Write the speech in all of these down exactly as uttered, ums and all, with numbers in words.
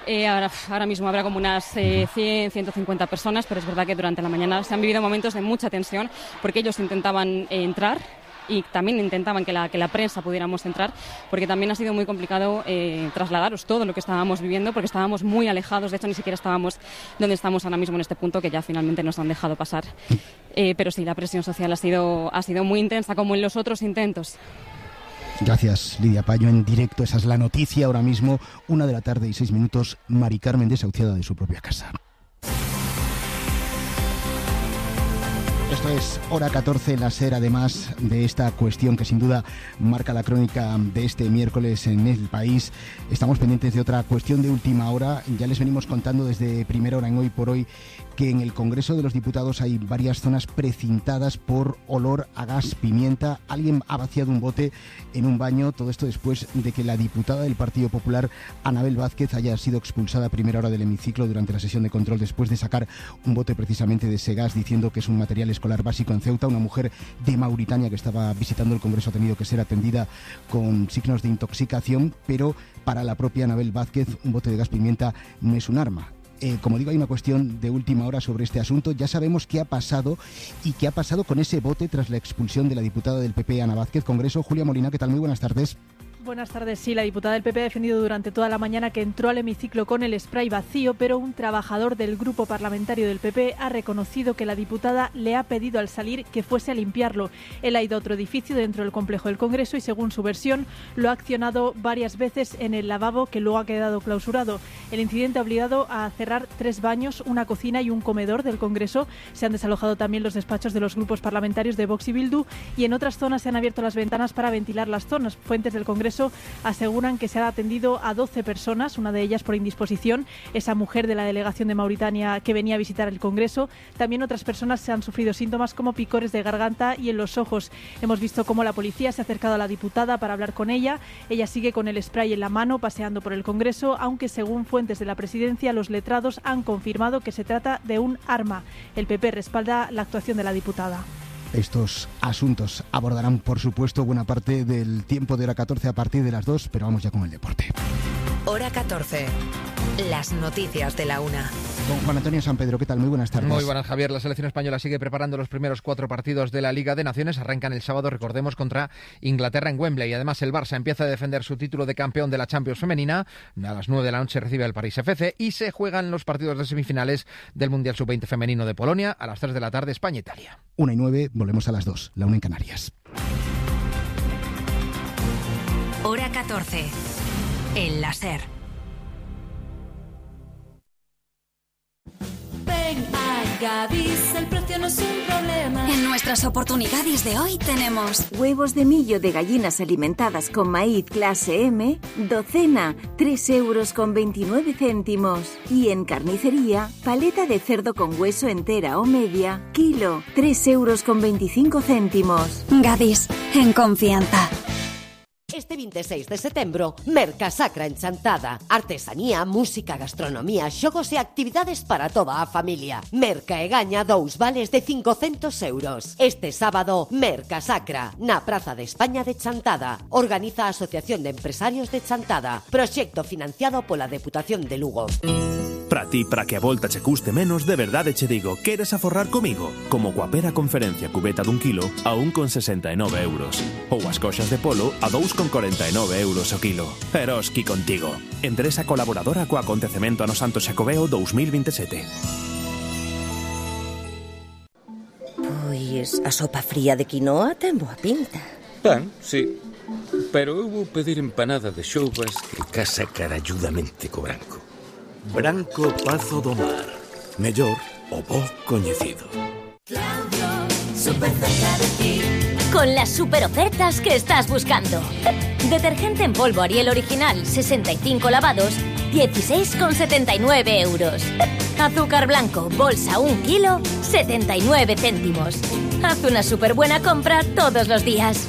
Eh, ahora, ahora mismo habrá como unas eh, cien, ciento cincuenta personas, pero es verdad que durante la mañana se han vivido momentos de mucha tensión porque ellos intentaban eh, entrar y también intentaban que la, que la prensa pudiéramos entrar, porque también ha sido muy complicado eh, trasladaros todo lo que estábamos viviendo, porque estábamos muy alejados, de hecho ni siquiera estábamos donde estamos ahora mismo en este punto, que ya finalmente nos han dejado pasar. Eh, pero sí, la presión social ha sido, ha sido muy intensa, como en los otros intentos. Gracias, Lidia Payo, en directo. Esa es la noticia ahora mismo, una de la tarde y seis minutos, Mari Carmen desahuciada de su propia casa. Esto es Hora catorce, la SER, además de esta cuestión que sin duda marca la crónica de este miércoles en el país. Estamos pendientes de otra cuestión de última hora. Ya les venimos contando desde primera hora en Hoy por Hoy que en el Congreso de los Diputados hay varias zonas precintadas por olor a gas pimienta. Alguien ha vaciado un bote en un baño. Todo esto después de que la diputada del Partido Popular, Anabel Vázquez, haya sido expulsada a primera hora del hemiciclo durante la sesión de control después de sacar un bote precisamente de ese gas, diciendo que es un material escolar básico en Ceuta. Una mujer de Mauritania que estaba visitando el Congreso ha tenido que ser atendida con signos de intoxicación, pero para la propia Anabel Vázquez un bote de gas pimienta no es un arma. Eh, como digo, hay una cuestión de última hora sobre este asunto. Ya sabemos qué ha pasado y qué ha pasado con ese bote tras la expulsión de la diputada del P P, Ana Vázquez. Congreso, Julia Molina, ¿qué tal? Muy buenas tardes. Buenas tardes. Sí, la diputada del P P ha defendido durante toda la mañana que entró al hemiciclo con el spray vacío, pero un trabajador del grupo parlamentario del P P ha reconocido que la diputada le ha pedido al salir que fuese a limpiarlo. Él ha ido a otro edificio dentro del complejo del Congreso y, según su versión, lo ha accionado varias veces en el lavabo, que luego ha quedado clausurado. El incidente ha obligado a cerrar tres baños, una cocina y un comedor del Congreso. Se han desalojado también los despachos de los grupos parlamentarios de Vox y Bildu, y en otras zonas se han abierto las ventanas para ventilar las zonas. Fuentes del Congreso aseguran que se ha atendido a doce personas, una de ellas por indisposición, esa mujer de la delegación de Mauritania que venía a visitar el Congreso. También otras personas se han sufrido síntomas como picores de garganta y en los ojos. Hemos visto cómo la policía se ha acercado a la diputada para hablar con ella. Ella sigue con el spray en la mano paseando por el Congreso, aunque según fuentes de la presidencia, los letrados han confirmado que se trata de un arma. El P P respalda la actuación de la diputada. Estos asuntos abordarán, por supuesto, buena parte del tiempo de Hora catorce a partir de las dos, pero vamos ya con el deporte. Hora catorce. Las noticias de la una. Don Juan Antonio San Pedro, ¿qué tal? Muy buenas tardes. Muy buenas, Javier. La selección española sigue preparando los primeros cuatro partidos de la Liga de Naciones. Arrancan el sábado, recordemos, contra Inglaterra en Wembley. Además, el Barça empieza a defender su título de campeón de la Champions femenina. A las nueve de la noche recibe al París F C y se juegan los partidos de semifinales del Mundial sub veinte femenino de Polonia. A las tres de la tarde, España-Italia. Una y nueve, volvemos a las dos. La una en Canarias. Hora catorce. En la SER. Ven a Gadis, el precio no es un problema. En nuestras oportunidades de hoy tenemos huevos de millo de gallinas alimentadas con maíz clase M, docena, tres euros con veintinueve céntimos. Y en carnicería, paleta de cerdo con hueso entera o media, kilo, tres euros con veinticinco céntimos. Gadis, en confianza. Este veintiséis de setembro, Mercasacra en Chantada. Artesanía, música, gastronomía, xogos e actividades para toda a familia. Merca e gaña dous vales de cincocentos euros. Este sábado, Mercasacra, na Praza de España de Chantada. Organiza a Asociación de Empresarios de Chantada. Proxecto financiado pola Deputación de Lugo. Para ti, para que a volta che custe menos, de verdade che digo, queres aforrar comigo? Como coa pera conferencia cubeta dun kilo a un con sesenta e nove euros. Ou as coxas de polo a dous con corenta e nove euros o kilo. Eroski contigo. Empresa colaboradora co acontecemento ano Santo Xacobeo dous mil veintisiete. Pois a sopa fría de quinoa ten boa pinta. Pan, sí. Pero eu vou pedir empanada de xoubas que casa caralludamente co branco. Branco Pazo do Mar. Mellor o bo coñecido. Claudio, super cerca de ti. Con las super ofertas que estás buscando. Detergente en polvo Ariel original, sesenta y cinco lavados, dieciséis con setenta y nueve euros. Azúcar blanco, bolsa un kilo, setenta y nueve céntimos. Haz una super buena compra todos los días.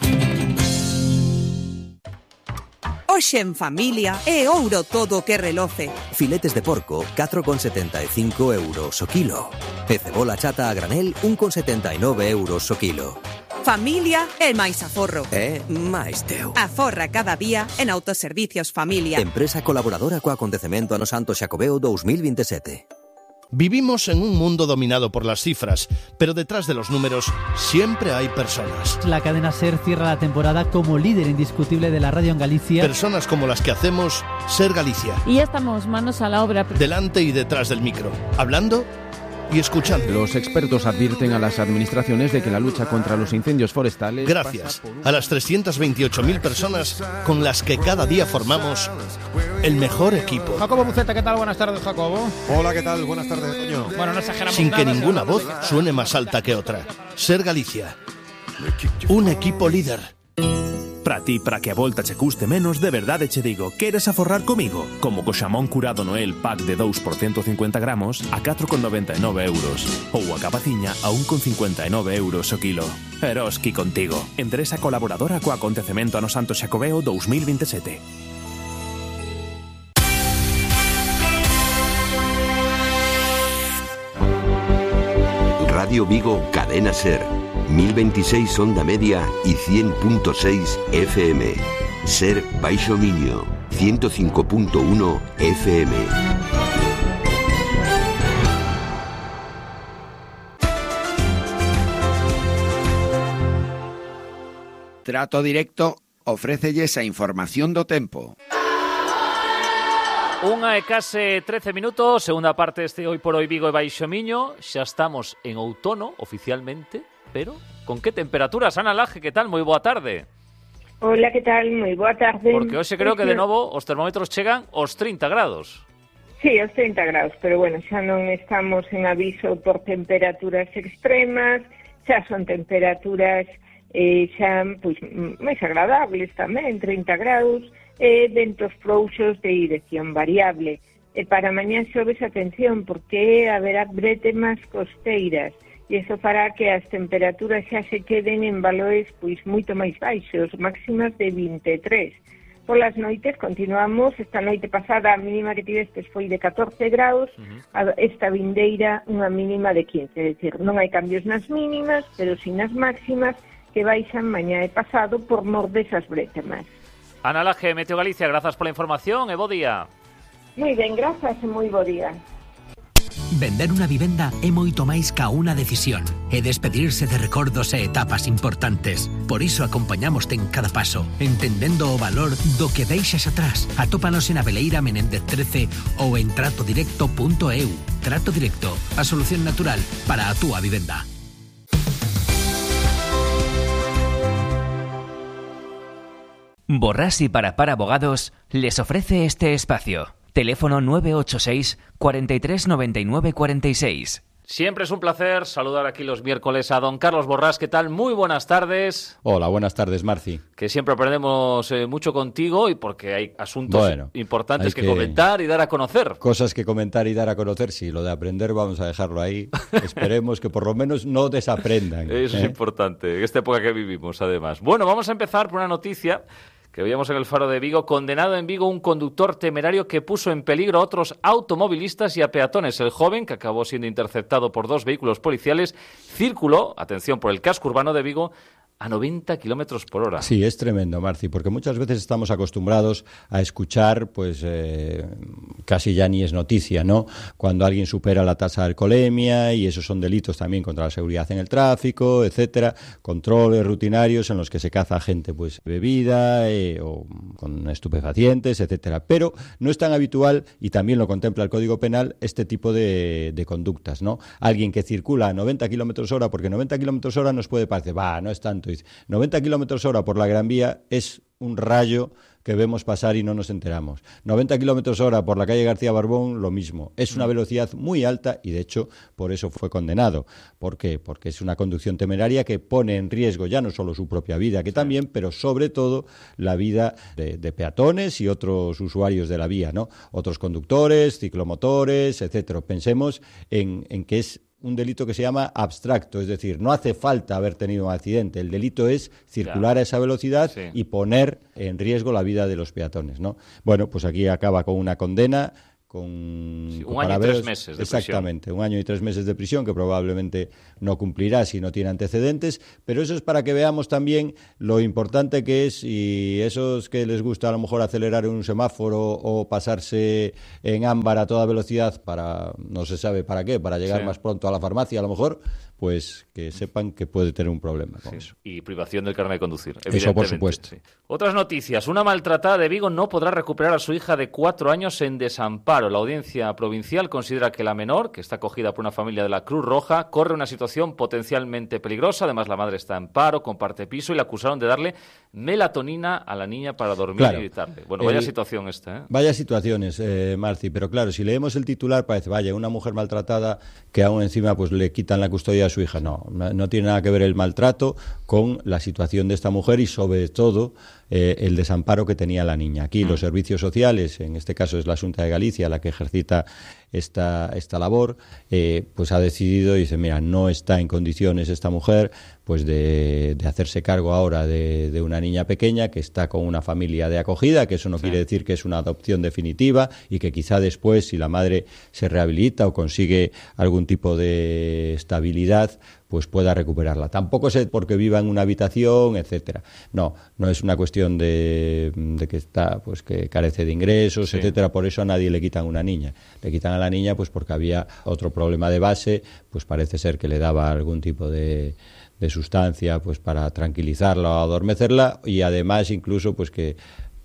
Hoxe en familia é ouro todo o que reloce. Filetes de porco, catro con setenta e cinco euros o kilo. E cebola chata a granel, un con setenta y nueve euros o kilo. Familia é máis aforro. É máis teu. Aforra cada día en Autoservicios Familia. Empresa colaboradora co acontecemento ano Santo Xacobeo dos mil veintisiete. Vivimos en un mundo dominado por las cifras, pero detrás de los números siempre hay personas. La cadena SER cierra la temporada como líder indiscutible de la radio en Galicia. Personas como las que hacemos SER Galicia. Y ya estamos manos a la obra. Delante y detrás del micro, hablando y escuchando. Los expertos advierten a las administraciones de que la lucha contra los incendios forestales... Gracias a las trescientas veintiocho mil personas con las que cada día formamos el mejor equipo. Jacobo Buceta, ¿qué tal? Buenas tardes, Jacobo. Hola, ¿qué tal? Buenas tardes, Toño. Bueno, no exageramos Sin nada, que ninguna se voz suene más alta que otra. SER Galicia. Un equipo líder. Para ti, para que a volta che custe menos, de verdade che digo, queres aforrar comigo? Como co xamón curado Noel pack de dous por ciento cincuenta gramos a catro con noventa e nove euros. Ou a capaciña a un con cincuenta e nove euros o kilo. Eroski contigo. Empresa colaboradora co acontecemento ano Santo Xacobeo dos mil veintisiete. Radio Vigo, Cadena SER. mil veintiséis onda media y cien punto seis F M. SER Baixo Miño, ciento cinco punto uno F M. Trato Directo ofrécelles a información do tempo. Unha e case trece minutos, segunda parte este Hoy por Hoy Vigo e Baixo Miño. Xa estamos en outono, oficialmente, pero con que temperaturas? Ana Laje, que tal? Moi boa tarde. Hola, que tal? Moi boa tarde. Porque hoxe creo que de novo os termómetros chegan aos trinta grados. Sí, aos trinta grados, pero bueno, xa non estamos en aviso por temperaturas extremas, xa son temperaturas eh, xa pois máis agradables tamén, trinta grados, e ventos frouxos de dirección variable. E para mañá xoves, atención, porque haberá bretemas costeiras, e iso fará que as temperaturas xa se queden en valores pois moito máis baixos, máximas de vinte e tres. Polas noites continuamos, esta noite pasada a mínima que tivestes foi de catorce graus, uh-huh. Esta vindeira unha mínima de quince, é dicir, non hai cambios nas mínimas, pero sin nas máximas que baixan mañá e pasado por mor desas bretemas. Ana Laje, Meteo Galicia, grazas pola información e bo día. Moi ben, grazas e moi bo día. Vender unha vivenda é moito máis ca unha decisión. É despedirse de recordos e etapas importantes. Por iso acompañamoste en cada paso, entendendo o valor do que deixas atrás. Atópanos en Aveleira Menéndez trece ou en trato directo punto e u. Trato Directo, a solución natural para a túa vivenda. Borrás y Parapar Abogados les ofrece este espacio. Teléfono nueve ocho seis, cuarenta y tres, noventa y nueve, cuarenta y seis. Siempre es un placer saludar aquí los miércoles a don Carlos Borrás. ¿Qué tal? Muy buenas tardes. Hola, buenas tardes, Marci. Que siempre aprendemos eh, mucho contigo y porque hay asuntos bueno, importantes que, que comentar y dar a conocer. Cosas que comentar y dar a conocer, sí, lo de aprender vamos a dejarlo ahí. Esperemos que por lo menos no desaprendan. Eso ¿eh? Es importante, en esta época que vivimos, además. Bueno, vamos a empezar por una noticia que veíamos en el Faro de Vigo. Condenado en Vigo un conductor temerario que puso en peligro a otros automovilistas y a peatones. El joven, que acabó siendo interceptado por dos vehículos policiales, circuló, atención, por el casco urbano de Vigo a noventa kilómetros por hora. Sí, es tremendo, Marci, porque muchas veces estamos acostumbrados a escuchar, pues eh, casi ya ni es noticia, ¿no? Cuando alguien supera la tasa de alcoholemia, y esos son delitos también contra la seguridad en el tráfico, etcétera, controles rutinarios en los que se caza gente pues bebida eh, o con estupefacientes, etcétera. Pero no es tan habitual, y también lo contempla el Código Penal, este tipo de, de conductas, ¿no? Alguien que circula a noventa kilómetros hora, porque noventa kilómetros hora nos puede parecer, va, no es tanto. noventa kilómetros hora por la Gran Vía es un rayo que vemos pasar y no nos enteramos. noventa kilómetros hora por la calle García Barbón, lo mismo. Es una velocidad muy alta y, de hecho, por eso fue condenado. ¿Por qué? Porque es una conducción temeraria que pone en riesgo ya no solo su propia vida, que también, pero sobre todo la vida de, de peatones y otros usuarios de la vía, ¿no? Otros conductores, ciclomotores, etcétera. Pensemos en, en que es un delito que se llama abstracto, es decir, no hace falta haber tenido un accidente, el delito es circular ya. a esa velocidad sí. y poner en riesgo la vida de los peatones, ¿no? Bueno, pues aquí acaba con una condena con, sí, con un año y parabeos, tres meses de exactamente, prisión. un año y tres meses de prisión que probablemente no cumplirá si no tiene antecedentes, pero eso es para que veamos también lo importante que es, y esos que les gusta a lo mejor acelerar en un semáforo o pasarse en ámbar a toda velocidad para, no se sabe para qué, para llegar sí. más pronto a la farmacia a lo mejor, pues que sepan que puede tener un problema con sí. eso. Y privación del carnet de conducir, Eso por supuesto. Sí. Otras noticias. Una maltratada de Vigo no podrá recuperar a su hija de cuatro años en desamparo. La audiencia provincial considera que la menor, que está acogida por una familia de la Cruz Roja, corre una situación potencialmente peligrosa. Además, la madre está en paro, comparte piso y le acusaron de darle melatonina a la niña para dormir Claro. y evitarle. Bueno, vaya El... situación esta, ¿eh? Vaya situaciones, eh, Marci, pero claro, si leemos el titular parece, vaya, una mujer maltratada que aún encima pues le quitan la custodia a su hija. No, no, no tiene nada que ver el maltrato con la situación de esta mujer y sobre todo eh, el desamparo que tenía la niña. Aquí mm. los servicios sociales, en este caso es la Xunta de Galicia la que ejercita esta, esta labor, eh, pues ha decidido y dice, mira, no está en condiciones esta mujer pues de, de hacerse cargo ahora de, de una niña pequeña que está con una familia de acogida, que eso no sí. quiere decir que es una adopción definitiva y que quizá después, si la madre se rehabilita o consigue algún tipo de estabilidad, pues pueda recuperarla. Tampoco es porque viva en una habitación, etcétera. No, no es una cuestión de, de que está, pues que carece de ingresos, sí. etcétera. Por eso a nadie le quitan una niña. Le quitan a la niña pues porque había otro problema de base, pues parece ser que le daba algún tipo de, de sustancia pues para tranquilizarla o adormecerla, y además incluso pues que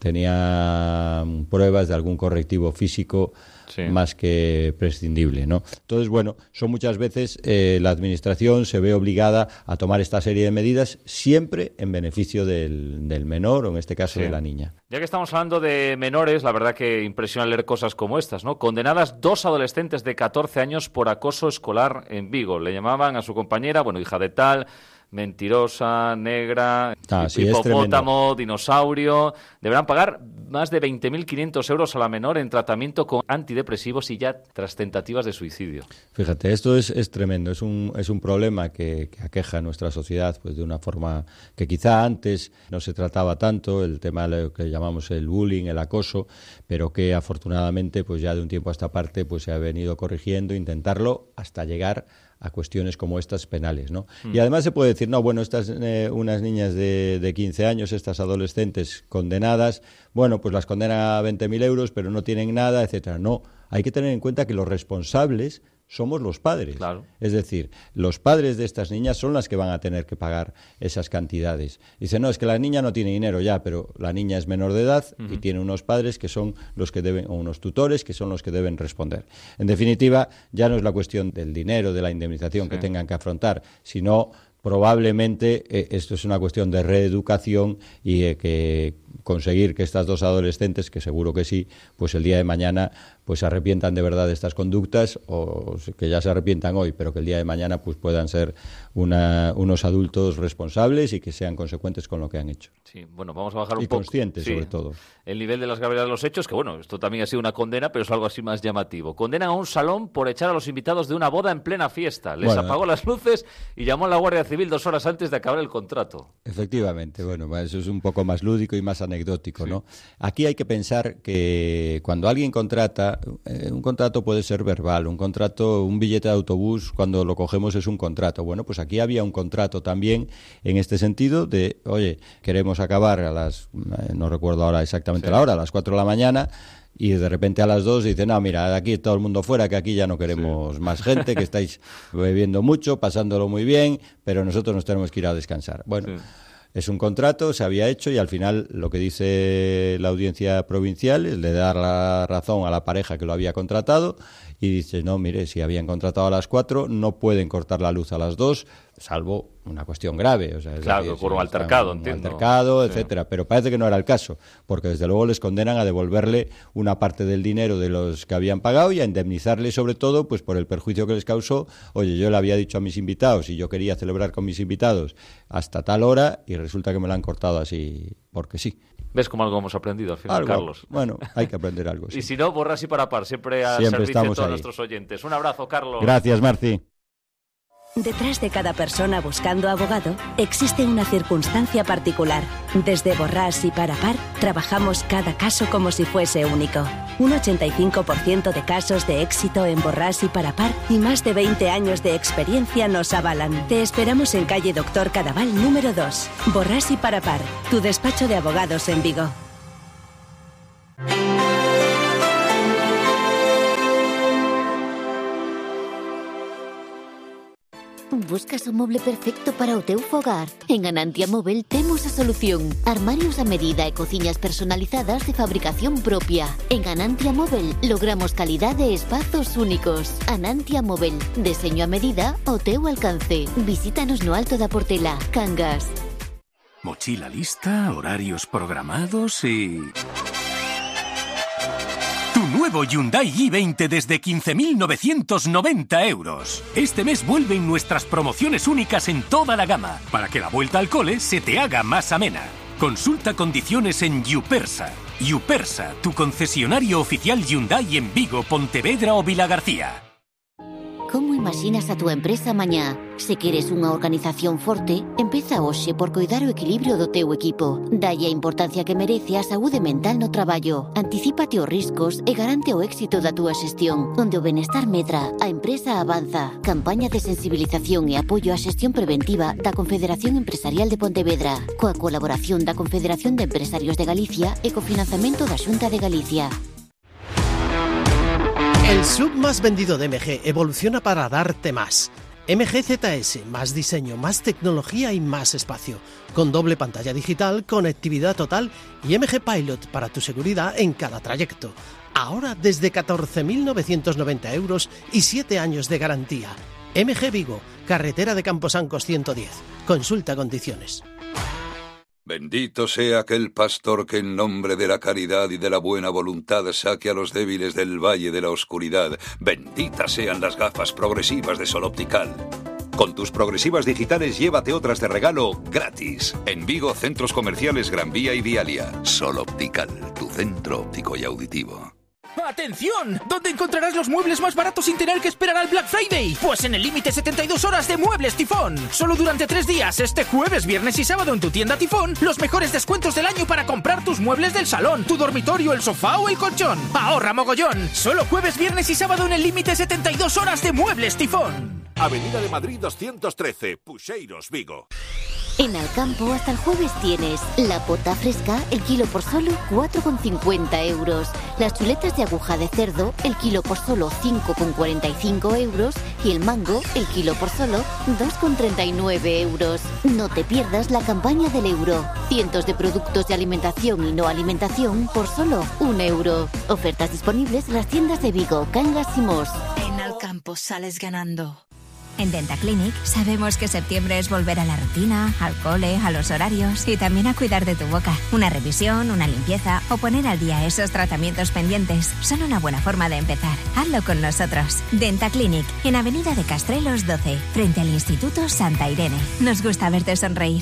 tenía pruebas de algún correctivo físico sí. más que prescindible, ¿no? Entonces, bueno, son muchas veces eh, la administración se ve obligada a tomar esta serie de medidas siempre en beneficio del, del menor, o en este caso sí. de la niña. Ya que estamos hablando de menores, la verdad que impresiona leer cosas como estas, ¿no? Condenadas dos adolescentes de catorce años por acoso escolar en Vigo. Le llamaban a su compañera, bueno, hija de tal, mentirosa, negra, ah, sí, hipopótamo, dinosaurio. Deberán pagar más de veinte mil quinientos euros a la menor en tratamiento con antidepresivos y ya tras tentativas de suicidio. Fíjate, esto es, es tremendo. Es un, es un problema que, que aqueja a nuestra sociedad pues de una forma que quizá antes no se trataba tanto, el tema de lo que llamamos el bullying, el acoso, pero que afortunadamente pues ya de un tiempo a esta parte pues se ha venido corrigiendo, intentarlo hasta llegar a cuestiones como estas penales, ¿no? Mm. Y además se puede decir, no, bueno, estas eh, unas niñas de, de quince años, estas adolescentes condenadas, bueno, pues las condenan a veinte mil euros, pero no tienen nada, etcétera. No, hay que tener en cuenta que los responsables somos los padres. Claro. Es decir, los padres de estas niñas son las que van a tener que pagar esas cantidades. Dice, no, es que la niña no tiene dinero ya, pero la niña es menor de edad uh-huh. y tiene unos padres que son los que deben, o unos tutores que son los que deben responder. En definitiva, ya no es la cuestión del dinero, de la indemnización sí. que tengan que afrontar, sino probablemente eh, esto es una cuestión de reeducación y eh, que conseguir que estas dos adolescentes, que seguro que sí, pues el día de mañana pues se arrepientan de verdad de estas conductas, o que ya se arrepientan hoy, pero que el día de mañana pues puedan ser una, unos adultos responsables y que sean consecuentes con lo que han hecho. Sí, bueno, vamos a bajar un y poco. Y conscientes, sí, sobre todo. El nivel de las gravedad de los hechos, que bueno, esto también ha sido una condena, pero es algo así más llamativo. Condenan a un salón por echar a los invitados de una boda en plena fiesta. Les bueno, apagó las luces y llamó a la Guardia Civil dos horas antes de acabar el contrato. Efectivamente, bueno, eso es un poco más lúdico y más anecdótico, sí. ¿no? Aquí hay que pensar que cuando alguien contrata, eh, un contrato puede ser verbal, un contrato, un billete de autobús, cuando lo cogemos es un contrato. Bueno, pues aquí había un contrato también en este sentido de, oye, queremos acabar a las, eh, no recuerdo ahora exactamente sí. la hora, a las cuatro de la mañana, y de repente a las dos dicen, no, mira, aquí todo el mundo fuera, que aquí ya no queremos sí. más gente, que estáis bebiendo mucho, pasándolo muy bien, pero nosotros nos tenemos que ir a descansar. Bueno, sí. es un contrato, se había hecho y al final lo que dice la audiencia provincial es de dar la razón a la pareja que lo había contratado y dice, no, mire, si habían contratado a las cuatro, no pueden cortar la luz a las dos, salvo una cuestión grave. O sea, es claro, decir, por si un altercado, un entiendo. altercado, sí. etcétera. Pero parece que no era el caso, porque desde luego les condenan a devolverle una parte del dinero de los que habían pagado y a indemnizarle sobre todo pues por el perjuicio que les causó. Oye, yo le había dicho a mis invitados y yo quería celebrar con mis invitados hasta tal hora y resulta que me la han cortado así porque sí. ¿Ves cómo algo hemos aprendido al final, algo, Carlos? Bueno, hay que aprender algo. Sí. Y si no, borras y para par, siempre al siempre servicio de todos ahí. nuestros oyentes. Un abrazo, Carlos. Gracias, Marci. Detrás de cada persona buscando abogado existe una circunstancia particular. Desde Borrás y Parapar trabajamos cada caso como si fuese único. Un ochenta y cinco por ciento de casos de éxito en Borrás y Parapar y más de veinte años de experiencia nos avalan. Te esperamos en calle Doctor Cadaval número dos. Borrás y Parapar, tu despacho de abogados en Vigo. Buscas o moble perfecto para o teu fogar? En Anantia Móvel temos a solución. Armarios a medida e cociñas personalizadas de fabricación propia. En Anantia Móvel logramos calidade e espazos únicos. Anantia Móvel, deseño a medida ao teu alcance. Visítanos no Alto da Portela, Cangas. Mochila lista, horarios programados y... Nuevo Hyundai i veinte desde quince mil novecientos noventa euros. Este mes vuelven nuestras promociones únicas en toda la gama, para que la vuelta al cole se te haga más amena. Consulta condiciones en Yupersa. Yupersa, tu concesionario oficial Hyundai en Vigo, Pontevedra o Vilagarcía. Como imaginas a tu empresa mañá? Se queres unha organización forte, empeza hoxe por coidar o equilibrio do teu equipo. Dalle a importancia que merece a saúde mental no traballo. Anticípate os riscos e garante o éxito da túa xestión. Onde o benestar medra, a empresa avanza. Campaña de sensibilización e apoio á xestión preventiva da Confederación Empresarial de Pontevedra, coa colaboración da Confederación de Empresarios de Galicia e cofinanciamento da Xunta de Galicia. El sub más vendido de M G evoluciona para darte más. M G Z S, más diseño, más tecnología y más espacio. Con doble pantalla digital, conectividad total y M G Pilot para tu seguridad en cada trayecto. Ahora desde catorce mil novecientos noventa euros y siete años de garantía. M G Vigo, carretera de Camposancos ciento diez. Consulta condiciones. Bendito sea aquel pastor que en nombre de la caridad y de la buena voluntad saque a los débiles del valle de la oscuridad. Benditas sean las gafas progresivas de Sol Optical. Con tus progresivas digitales llévate otras de regalo gratis. En Vigo, centros comerciales Gran Vía y Vialia. Sol Optical, tu centro óptico y auditivo. ¡Atención! ¿Dónde encontrarás los muebles más baratos sin tener que esperar al Black Friday? Pues en el límite setenta y dos horas de Muebles Tifón. Solo durante tres días, este jueves, viernes y sábado en tu tienda Tifón, los mejores descuentos del año para comprar tus muebles del salón, tu dormitorio, el sofá o el colchón. ¡Ahorra mogollón! Solo jueves, viernes y sábado en el límite setenta y dos horas de Muebles Tifón. Avenida de Madrid doscientos trece, Puxeiros, Vigo. En Alcampo hasta el jueves tienes la pota fresca, el kilo por solo cuatro con cincuenta euros. Las chuletas de aguja de cerdo, el kilo por solo cinco con cuarenta y cinco euros. Y el mango, el kilo por solo dos con treinta y nueve euros. No te pierdas la campaña del euro. Cientos de productos de alimentación y no alimentación por solo un euro. Ofertas disponibles en las tiendas de Vigo, Cangas y Mos. En Alcampo sales ganando. En Dentaclinic sabemos que septiembre es volver a la rutina, al cole, a los horarios y también a cuidar de tu boca. Una revisión, una limpieza o poner al día esos tratamientos pendientes son una buena forma de empezar. Hazlo con nosotros. Dentaclinic, en Avenida de Castrelos doce, frente al Instituto Santa Irene. Nos gusta verte sonreír.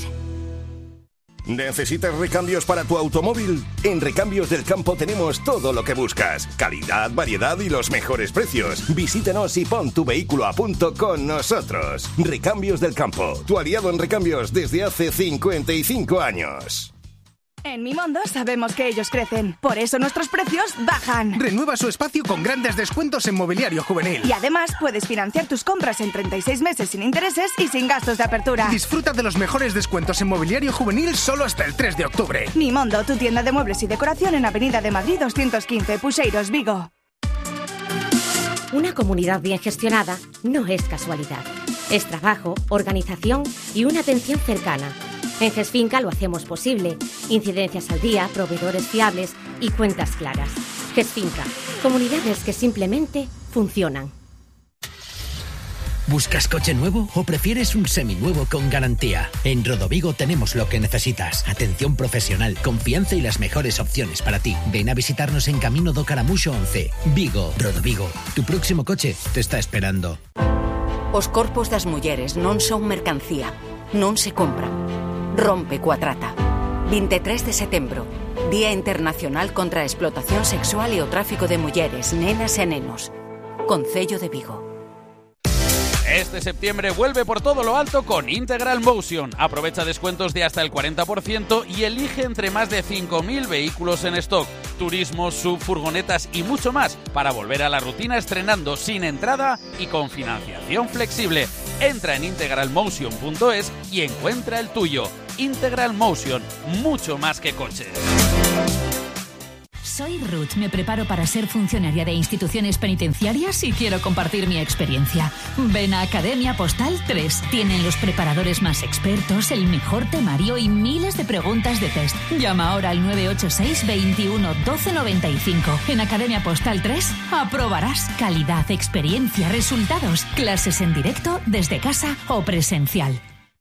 ¿Necesitas recambios para tu automóvil? En Recambios del Campo tenemos todo lo que buscas. Calidad, variedad y los mejores precios. Visítanos y pon tu vehículo a punto con nosotros. Recambios del Campo, tu aliado en recambios desde hace cincuenta y cinco años. En Mimondo sabemos que ellos crecen, por eso nuestros precios bajan. Renueva su espacio con grandes descuentos en mobiliario juvenil. Y además puedes financiar tus compras en treinta y seis meses sin intereses y sin gastos de apertura. Disfruta de los mejores descuentos en mobiliario juvenil solo hasta el tres de octubre. Mimondo, tu tienda de muebles y decoración en Avenida de Madrid doscientos quince, Puxeiros, Vigo. Una comunidad bien gestionada no es casualidad. Es trabajo, organización y una atención cercana. En Gesfinca lo hacemos posible. Incidencias al día, proveedores fiables y cuentas claras. Gesfinca, comunidades que simplemente funcionan. ¿Buscas coche nuevo o prefieres un seminuevo con garantía? En Rodovigo tenemos lo que necesitas. Atención profesional, confianza y las mejores opciones para ti. Ven a visitarnos en Camino do Caramuxo once. Vigo, Rodovigo. Tu próximo coche te está esperando. Os corpos das mulleres non son mercancía, non se compran. Rompe coa trata. veintitrés de setembro, Día Internacional contra a Explotación Sexual e o Tráfico de Mulleres, Nenas e Nenos. Concello de Vigo. Este septiembre vuelve por todo lo alto con Integral Motion. Aprovecha descuentos de hasta el cuarenta por ciento y elige entre más de cinco mil vehículos en stock, turismos, sub, furgonetas y mucho más para volver a la rutina estrenando sin entrada y con financiación flexible. Entra en integral motion punto es y encuentra el tuyo. Integral Motion, mucho más que coches. Soy Ruth, me preparo para ser funcionaria de instituciones penitenciarias y quiero compartir mi experiencia. Ven a Academia Postal tres. Tienen los preparadores más expertos, el mejor temario y miles de preguntas de test. Llama ahora al nueve ocho seis, veintiuno, doce noventa y cinco. En Academia Postal tres aprobarás calidad, experiencia, resultados, clases en directo, desde casa o presencial.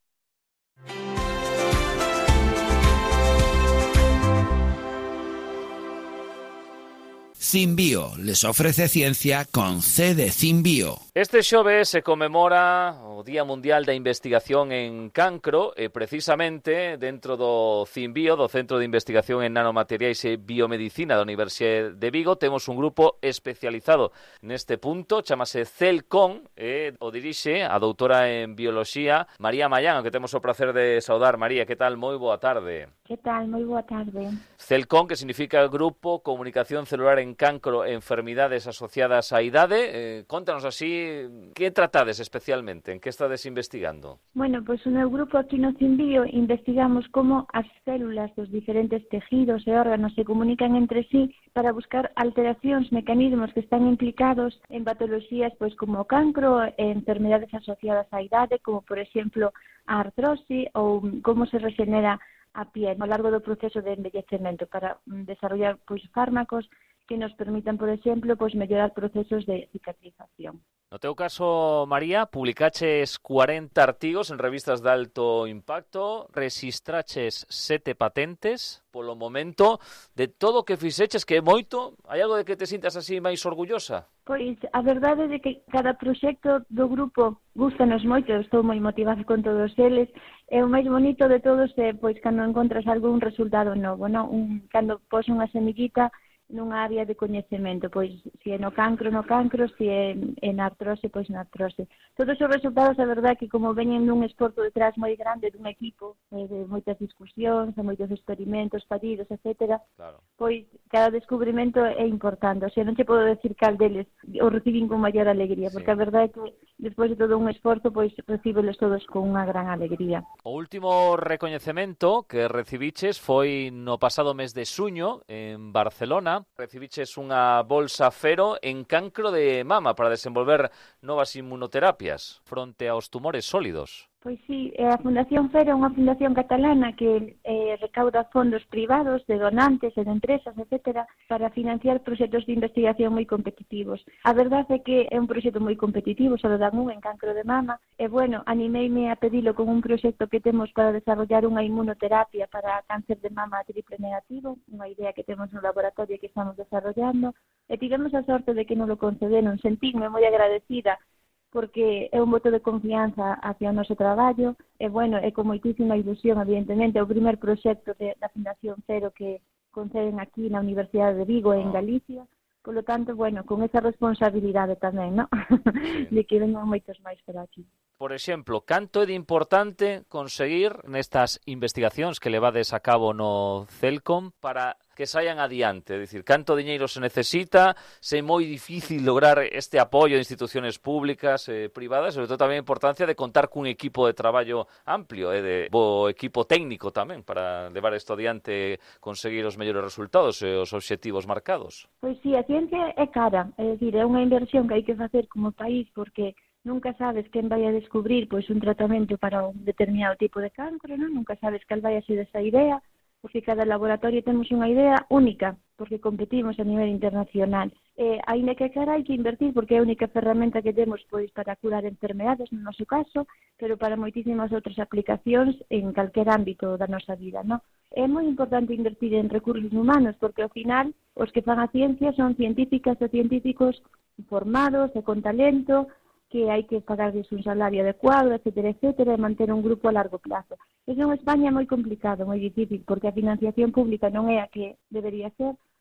Cimbio les ofrece ciencia con C de Cimbio. Este xoves se conmemora o Día Mundial da Investigación en Cancro e precisamente dentro do Cimbio, do Centro de Investigación en Nanomateriais e Biomedicina da Universidade de Vigo, temos un grupo especializado neste punto, chamase CELCON, e o dirixe a doutora en Bioloxía María Mayán, que temos o placer de saudar. María, que tal? Moi boa tarde. Que tal? Moi boa tarde. CELCON, que significa Grupo Comunicación Celular en Cancro e Enfermidades Asociadas á Idade. Eh, contanos así, que tratades especialmente? En que estades investigando? Bueno, pois pues, no meu grupo aquí no Cimbio investigamos como as células dos diferentes tejidos e órganos se comunican entre sí para buscar alteracións, mecanismos que están implicados en patoloxías pois como o cancro e enfermedades asociadas á idade, como por exemplo a artrose ou como se regenera a piel ao largo do proceso de envellecemento para desarrollar pois fármacos que nos permitan, por exemplo, pois mellorar procesos de cicatrización. No teu caso, María, publicaches cuarenta artigos en revistas de alto impacto, registraches sete patentes. Polo momento, de todo o que fixeches, que é moito, hai algo de que te sintas así máis orgullosa? Pois a verdade é que cada proxecto do grupo gústanos moito, eu estou moi motivada con todos eles, e o máis bonito de todos é pois cando encontras algún resultado novo, non? Un, cando pos unha semillita nunha área de coñecemento, pois se é no cancro, no cancro, se é en artrose, pois na artrose. Todos os resultados, a verdade, que como veñen nun esforzo detrás moi grande dun equipo, eh, de moitas discusións, de moitos experimentos fallidos, etcétera, claro. Pois cada descubrimento é importante. O sea, non te podo decir cal deles o recibín con maior alegría, sí. Porque a verdade é que despois de todo un esforzo, pois recíbelos todos con unha gran alegría. O último recoñecemento que recibiches foi no pasado mes de xuño en Barcelona. Recibiches unha bolsa Fero en cancro de mama para desenvolver novas inmunoterapias fronte aos tumores sólidos. Pois sí, a Fundación Fero é unha fundación catalana que eh, recauda fondos privados de donantes e de empresas, etcétera, para financiar proxectos de investigación moi competitivos. A verdade é que é un proxecto moi competitivo, só dan un en cancro de mama, e bueno, animeime a pedilo con un proxecto que temos para desarrollar unha inmunoterapia para cáncer de mama triple negativo, unha idea que temos no laboratorio que estamos desarrollando, e tivemos a sorte de que non lo concederon. Sentín-me moi agradecida porque é un voto de confianza hacia o noso traballo, e, bueno, é con moitísima ilusión, evidentemente, o primer proxecto de, da Fundación Cero que conceden aquí na Universidade de Vigo, en Galicia, polo tanto, bueno, con esa responsabilidade tamén, non? Sí. De que vengan moitos máis por aquí. Por exemplo, canto é de importante conseguir nestas investigacións que levades a cabo no CELCON para que saian adiante? É dicir, canto diñeiro se necesita, se é moi difícil lograr este apoio de instituciones públicas, eh, privadas, sobre todo tamén a importancia de contar cun equipo de traballo amplio e eh, de bo equipo técnico tamén para levar isto adiante, conseguir os mellores resultados e os obxectivos marcados. Pois sí, a ciencia é cara, é dicir, é unha inversión que hai que facer como país porque nunca sabes quen vai a descubrir pois un tratamento para un determinado tipo de cancro, non? Nunca sabes cal vai a ser esa idea, porque cada laboratorio temos unha idea única, porque competimos a nivel internacional. Eh, aínda que cara hai que invertir, porque é a única ferramenta que temos pois para curar enfermedades, no noso caso, pero para moitísimas outras aplicacións en calquer ámbito da nosa vida, non? É moi importante invertir en recursos humanos, porque ao final os que fan a ciencia son científicas e científicos formados e con talento, que hai que pagarles un salario adecuado, etcétera, etcétera, e manter un grupo a largo plazo. Eso en España é moi complicado, moi difícil, porque a financiación pública non é a que debería ser,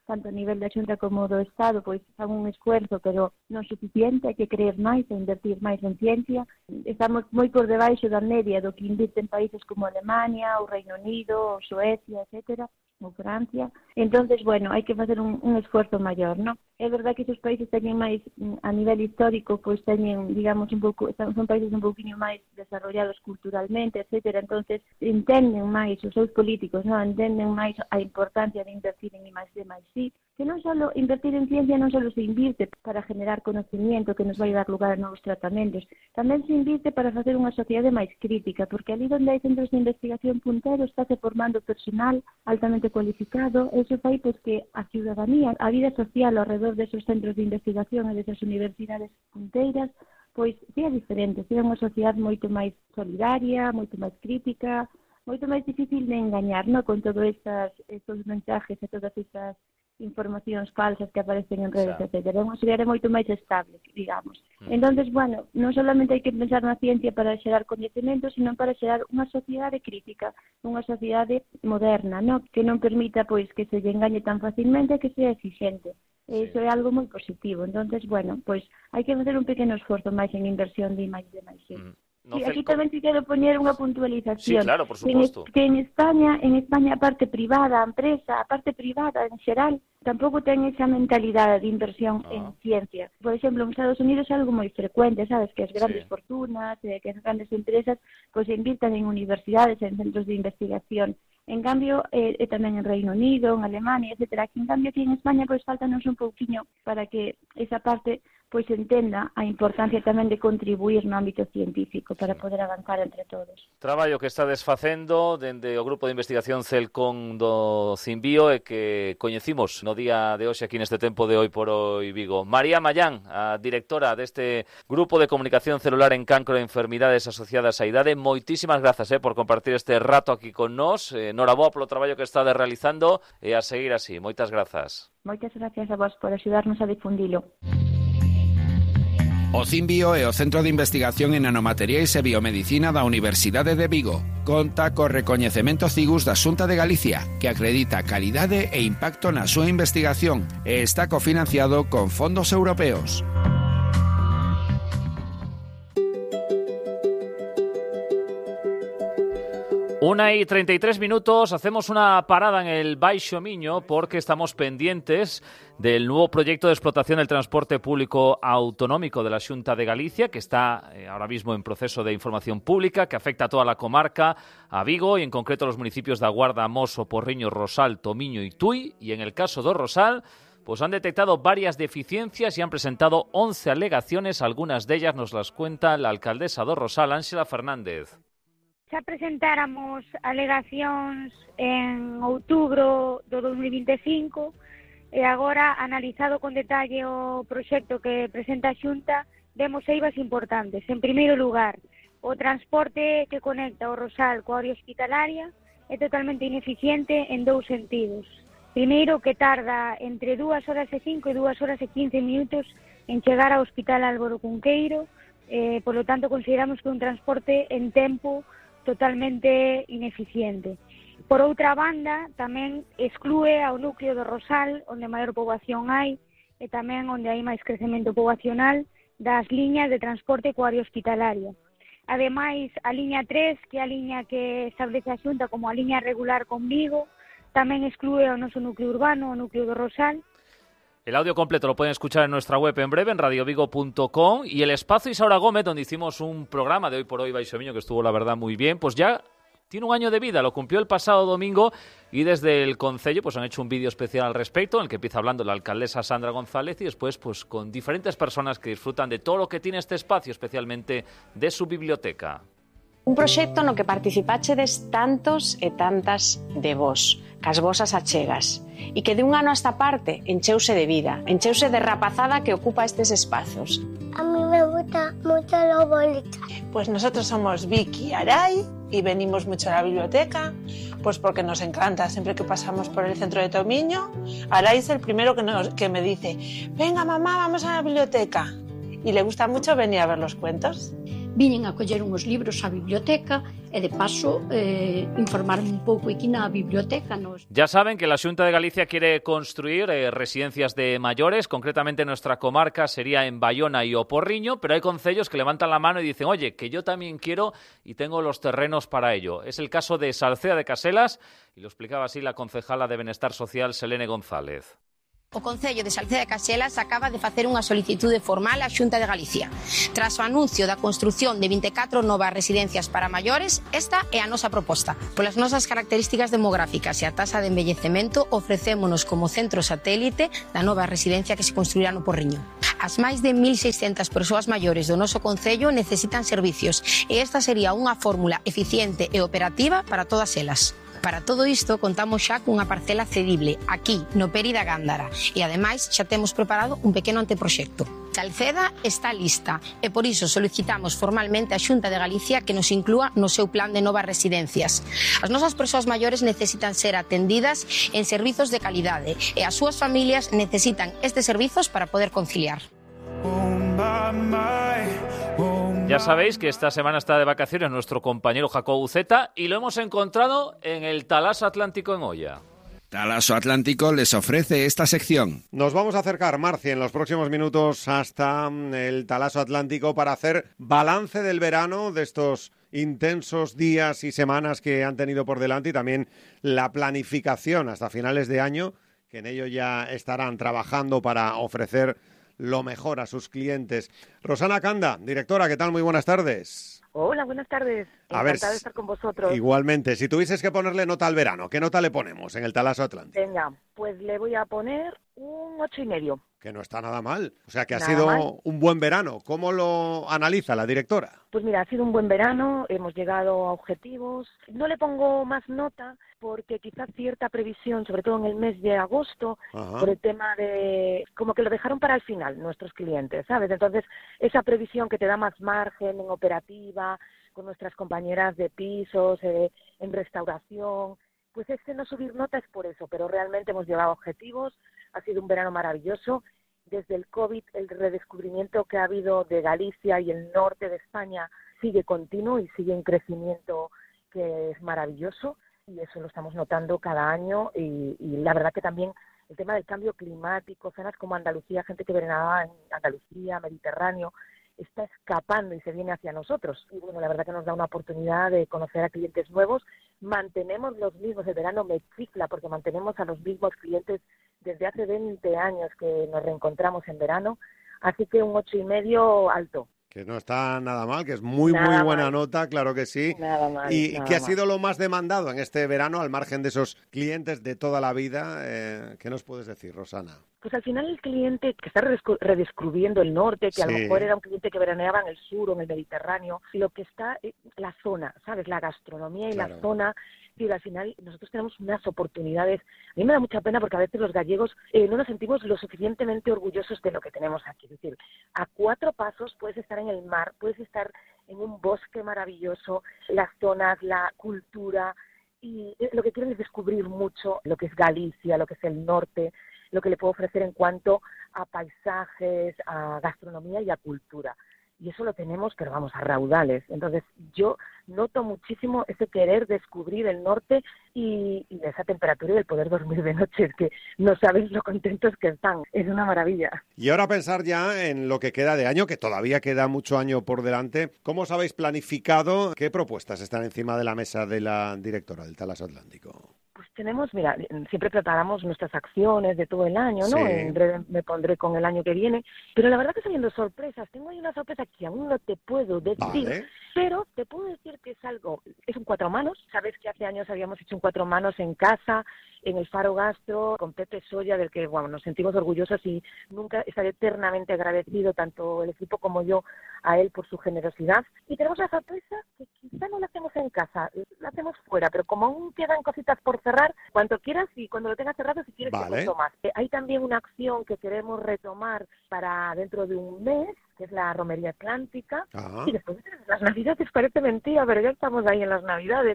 tanto a nivel da Xunta como do Estado, pois fan un esfuerzo, pero non suficiente, hai que creer máis e invertir máis en ciencia. Estamos moi por debaixo da media do que invirten países como Alemania, o Reino Unido, o Suecia, etcétera, ou Francia. Entonces, bueno, hai que facer un, un esforzo maior, non? É verdade que esos países teñen máis, a nivel histórico, pois teñen, digamos, un pouco, son países un pouquinho máis desarrollados culturalmente, etcétera. Entonces, entenden máis os seus políticos, non? Entenden máis a importancia de invertir en I más D máis I, que non só invertir en ciencia non só se invirte para generar conocimiento que nos vai dar lugar a novos tratamentos, tamén se invirte para facer unha sociedade máis crítica, porque ali onde hai centros de investigación punteros está se formando personal altamente cualificado, e iso fai pois que a ciudadanía, a vida social ao redor desos centros de investigación e desas universidades punteiras, pois sea diferente, sea unha sociedade moito máis solidaria, moito máis crítica, moito máis difícil de engañar, non? Con todos estes, estes mensajes e todas estas informacións falsas que aparecen en redes, sí, etcétera. É unha sociedade moito máis estable, digamos. Mm. Entonces, bueno, non solamente hai que pensar na ciencia para xerar coñecemento, sino para xerar unha sociedade crítica, unha sociedade moderna, no? Que non permita pois que se lle engañe tan facilmente, que sea exigente. E iso é algo moi positivo. Entonces, bueno, pois hai que facer un pequeno esforzo máis en inversión de I más D máis I. Mm. No, sí, aquí tamén te quero poñer unha puntualización. Sí, claro, por suposto. Que en, que en España, en España a parte privada, a empresa, a parte privada en xeral, tampouco ten esa mentalidade de inversión ah. en ciencia. Por exemplo, en Estados Unidos é algo moi frecuente, sabes, que as grandes sí. fortunas, eh, que as grandes empresas, pois pues, invirtan en universidades, en centros de investigación. En cambio, eh, eh, tamén en Reino Unido, en Alemania, etcétera. Aquí, en cambio, aquí en España, pois pues, faltanos un pouquiño para que esa parte pois entenda a importancia tamén de contribuir no ámbito científico para poder avanzar entre todos. Traballo que está desfacendo dende o Grupo de Investigación Celcon do Cimbio e que coñecimos no día de hoxe aquí neste tempo de Hoy por Hoy Vigo. María Mayán, a directora deste Grupo de Comunicación Celular en Cancro e Enfermidades Asociadas á Idade, moitísimas grazas eh, por compartir este rato aquí con nós. Eh, Noraboa polo traballo que estades realizando e a seguir así. Moitas grazas. Moitas gracias a vos por axudarnos a difundilo. O Cimbio é o Centro de Investigación en Nanomateriais e Biomedicina da Universidade de Vigo. Conta co recoñecemento Cigus da Xunta de Galicia, que acredita calidade e impacto na súa investigación e está cofinanciado con fondos europeos. Una y treinta y tres minutos, hacemos una parada en el Baixo Miño porque estamos pendientes del nuevo proyecto de explotación del transporte público autonómico de la Xunta de Galicia, que está eh, ahora mismo en proceso de información pública, que afecta a toda la comarca, a Vigo y en concreto a los municipios de Aguarda, Moso, Porriño, Rosal, Tomiño y Tui. Y en el caso de Rosal, pues han detectado varias deficiencias y han presentado once alegaciones. Algunas de ellas nos las cuenta la alcaldesa de Rosal, Ángela Fernández. Xa presentáramos alegacións en outubro do dos mil vinte e cinco e agora, analizado con detalle o proxecto que presenta a Xunta, vemos eivas importantes. En primeiro lugar, o transporte que conecta o Rosal coa área hospitalaria é totalmente ineficiente en dous sentidos. Primeiro, que tarda entre dúas horas e cinco e dúas horas e quince minutos en chegar ao Hospital Álvaro Cunqueiro, eh, por lo tanto consideramos que é un transporte en tempo totalmente ineficiente. Por outra banda, tamén exclúe ao núcleo do Rosal, onde maior poboación hai, e tamén onde hai máis crecemento poboacional das liñas de transporte coa área hospitalaria. Ademais, a liña tres, que é a liña que establece a Xunta como a liña regular con Vigo, tamén exclúe ao noso núcleo urbano, o núcleo do Rosal. El audio completo lo pueden escuchar en nuestra web en breve, en radio vigo punto com, y el espacio Isaura Gómez, donde hicimos un programa de Hoy por Hoy Baixo Miño, que estuvo la verdad muy bien, pues ya tiene un año de vida, lo cumplió el pasado domingo y desde el Concello pues han hecho un vídeo especial al respecto, en el que empieza hablando la alcaldesa Sandra González y después pues con diferentes personas que disfrutan de todo lo que tiene este espacio, especialmente de su biblioteca. Un proxecto no que participachedes tantos e tantas de vos, cas vosas achegas, e que de un ano a esta parte encheuse de vida, encheuse de rapazada que ocupa estes espazos. A mí me gusta mucho los bolitas. Pues nosotros somos Vicky y Aray y venimos mucho a la biblioteca, pues porque nos encanta. Siempre que pasamos por el centro de Tomiño, Aray es el primero que, nos, que me dice: venga mamá, vamos a la biblioteca. Y le gusta mucho venir a ver los cuentos. viñen a coller uns libros á biblioteca e de paso eh, informarme un pouco aquí na biblioteca. Nos... Ya saben que la Xunta de Galicia quiere construir eh, residencias de mayores, concretamente en nuestra comarca sería en Bayona y O Porriño, pero hay concellos que levantan la mano y dicen, oye, que yo también quiero y tengo los terrenos para ello. Es el caso de Salcea de Caselas y lo explicaba así la concejala de Benestar Social, Selene González. O Concello de Salcea de Caselas acaba de facer unha solicitude formal á Xunta de Galicia. Tras o anuncio da construción de vinte e catro novas residencias para maiores, esta é a nosa proposta. Polas nosas características demográficas e a tasa de envellecemento, ofrecémonos como centro satélite da nova residencia que se construirá no Porriño. As máis de mil seiscentas persoas maiores do noso Concello necesitan servicios e esta sería unha fórmula eficiente e operativa para todas elas. Para todo isto, contamos xa cunha parcela cedible, aquí, no Peri da Gándara, e ademais xa temos preparado un pequeno anteproxecto. Salceda está lista e por iso solicitamos formalmente á Xunta de Galicia que nos inclúa no seu plan de novas residencias. As nosas persoas maiores necesitan ser atendidas en servizos de calidade e as súas familias necesitan estes servizos para poder conciliar. Ya sabéis que esta semana está de vacaciones nuestro compañero Jacobo Uceta y lo hemos encontrado en el Talaso Atlántico en Oia. Talaso Atlántico les ofrece esta sección. Nos vamos a acercar, Marci, en los próximos minutos hasta el Talaso Atlántico para hacer balance del verano, de estos intensos días y semanas que han tenido por delante y también la planificación hasta finales de año, que en ello ya estarán trabajando para ofrecer lo mejor a sus clientes. Rosana Canda, directora, ¿qué tal? Muy buenas tardes. Hola, buenas tardes. Encantada ver, de estar con vosotros. Igualmente. Si tuvieses que ponerle nota al verano, ¿qué nota le ponemos en el Talaso Atlántico? Venga, pues le voy a poner un ocho y medio. Que no está nada mal. O sea, que ha nada sido mal. un buen verano. ¿Cómo lo analiza la directora? Pues mira, ha sido un buen verano, hemos llegado a objetivos. No le pongo más nota porque quizás cierta previsión, sobre todo en el mes de agosto, Ajá. por el tema de... como que lo dejaron para el final nuestros clientes, ¿sabes? Entonces, esa previsión que te da más margen en operativa, con nuestras compañeras de pisos, eh, en restauración, pues este no subir nota es por eso, pero realmente hemos llegado a objetivos, ha sido un verano maravilloso. Desde el COVID, el redescubrimiento que ha habido de Galicia y el norte de España sigue continuo y sigue en crecimiento que es maravilloso y eso lo estamos notando cada año y, y la verdad que también el tema del cambio climático, zonas como Andalucía, gente que veranaba en Andalucía, Mediterráneo, está escapando y se viene hacia nosotros. Y bueno, la verdad que nos da una oportunidad de conocer a clientes nuevos. Mantenemos los mismos, el verano me chifla porque mantenemos a los mismos clientes desde hace veinte años que nos reencontramos en verano. Así que un ocho y medio alto. Que no está nada mal, que es muy, nada muy buena mal. nota, claro que sí. Nada mal, ¿Y nada qué ha mal. sido lo más demandado en este verano, al margen de esos clientes de toda la vida? Eh, ¿Qué nos puedes decir, Rosana? Pues al final el cliente que está redescu- redescubriendo el norte, que a Sí. lo mejor era un cliente que veraneaba en el sur o en el Mediterráneo, lo que está, eh, la zona, ¿sabes? La gastronomía y Claro. la zona. Y al final nosotros tenemos unas oportunidades. A mí me da mucha pena porque a veces los gallegos eh, no nos sentimos lo suficientemente orgullosos de lo que tenemos aquí. Es decir, a cuatro pasos puedes estar en el mar, puedes estar en un bosque maravilloso, las zonas, la cultura, y eh, lo que quieren es descubrir mucho lo que es Galicia, lo que es el norte, lo que le puedo ofrecer en cuanto a paisajes, a gastronomía y a cultura. Y eso lo tenemos, pero vamos, a raudales. Entonces, yo noto muchísimo ese querer descubrir el norte y, y esa temperatura y el poder dormir de noche. Es que no sabéis lo contentos que están. Es una maravilla. Y ahora pensar ya en lo que queda de año, que todavía queda mucho año por delante. ¿Cómo os habéis planificado? ¿Qué propuestas están encima de la mesa de la directora del Talaso Atlántico? Pues tenemos, mira, siempre preparamos nuestras acciones de todo el año, ¿no? Sí. En breve me pondré con el año que viene. Pero la verdad que estoy viendo sorpresas. Tengo ahí una sorpresa que aún no te puedo decir. Vale. Pero te puedo decir que es algo, es un cuatro manos. Sabes que hace años habíamos hecho un cuatro manos en casa, en el Faro Gastro, con Pepe Soya, del que bueno, nos sentimos orgullosos y nunca estaré eternamente agradecido, tanto el equipo como yo, a él por su generosidad. Y tenemos la sorpresa que quizá no la hacemos en casa, la hacemos fuera, pero como aún quedan cositas por cerrar, cuanto quieras y cuando lo tengas cerrado, si quieres, Vale. te cuento más. Eh, hay también una acción que queremos retomar para dentro de un mes, que es la Romería Atlántica, Ajá. y después de las Navidades, parece mentira, pero ya estamos ahí en las Navidades.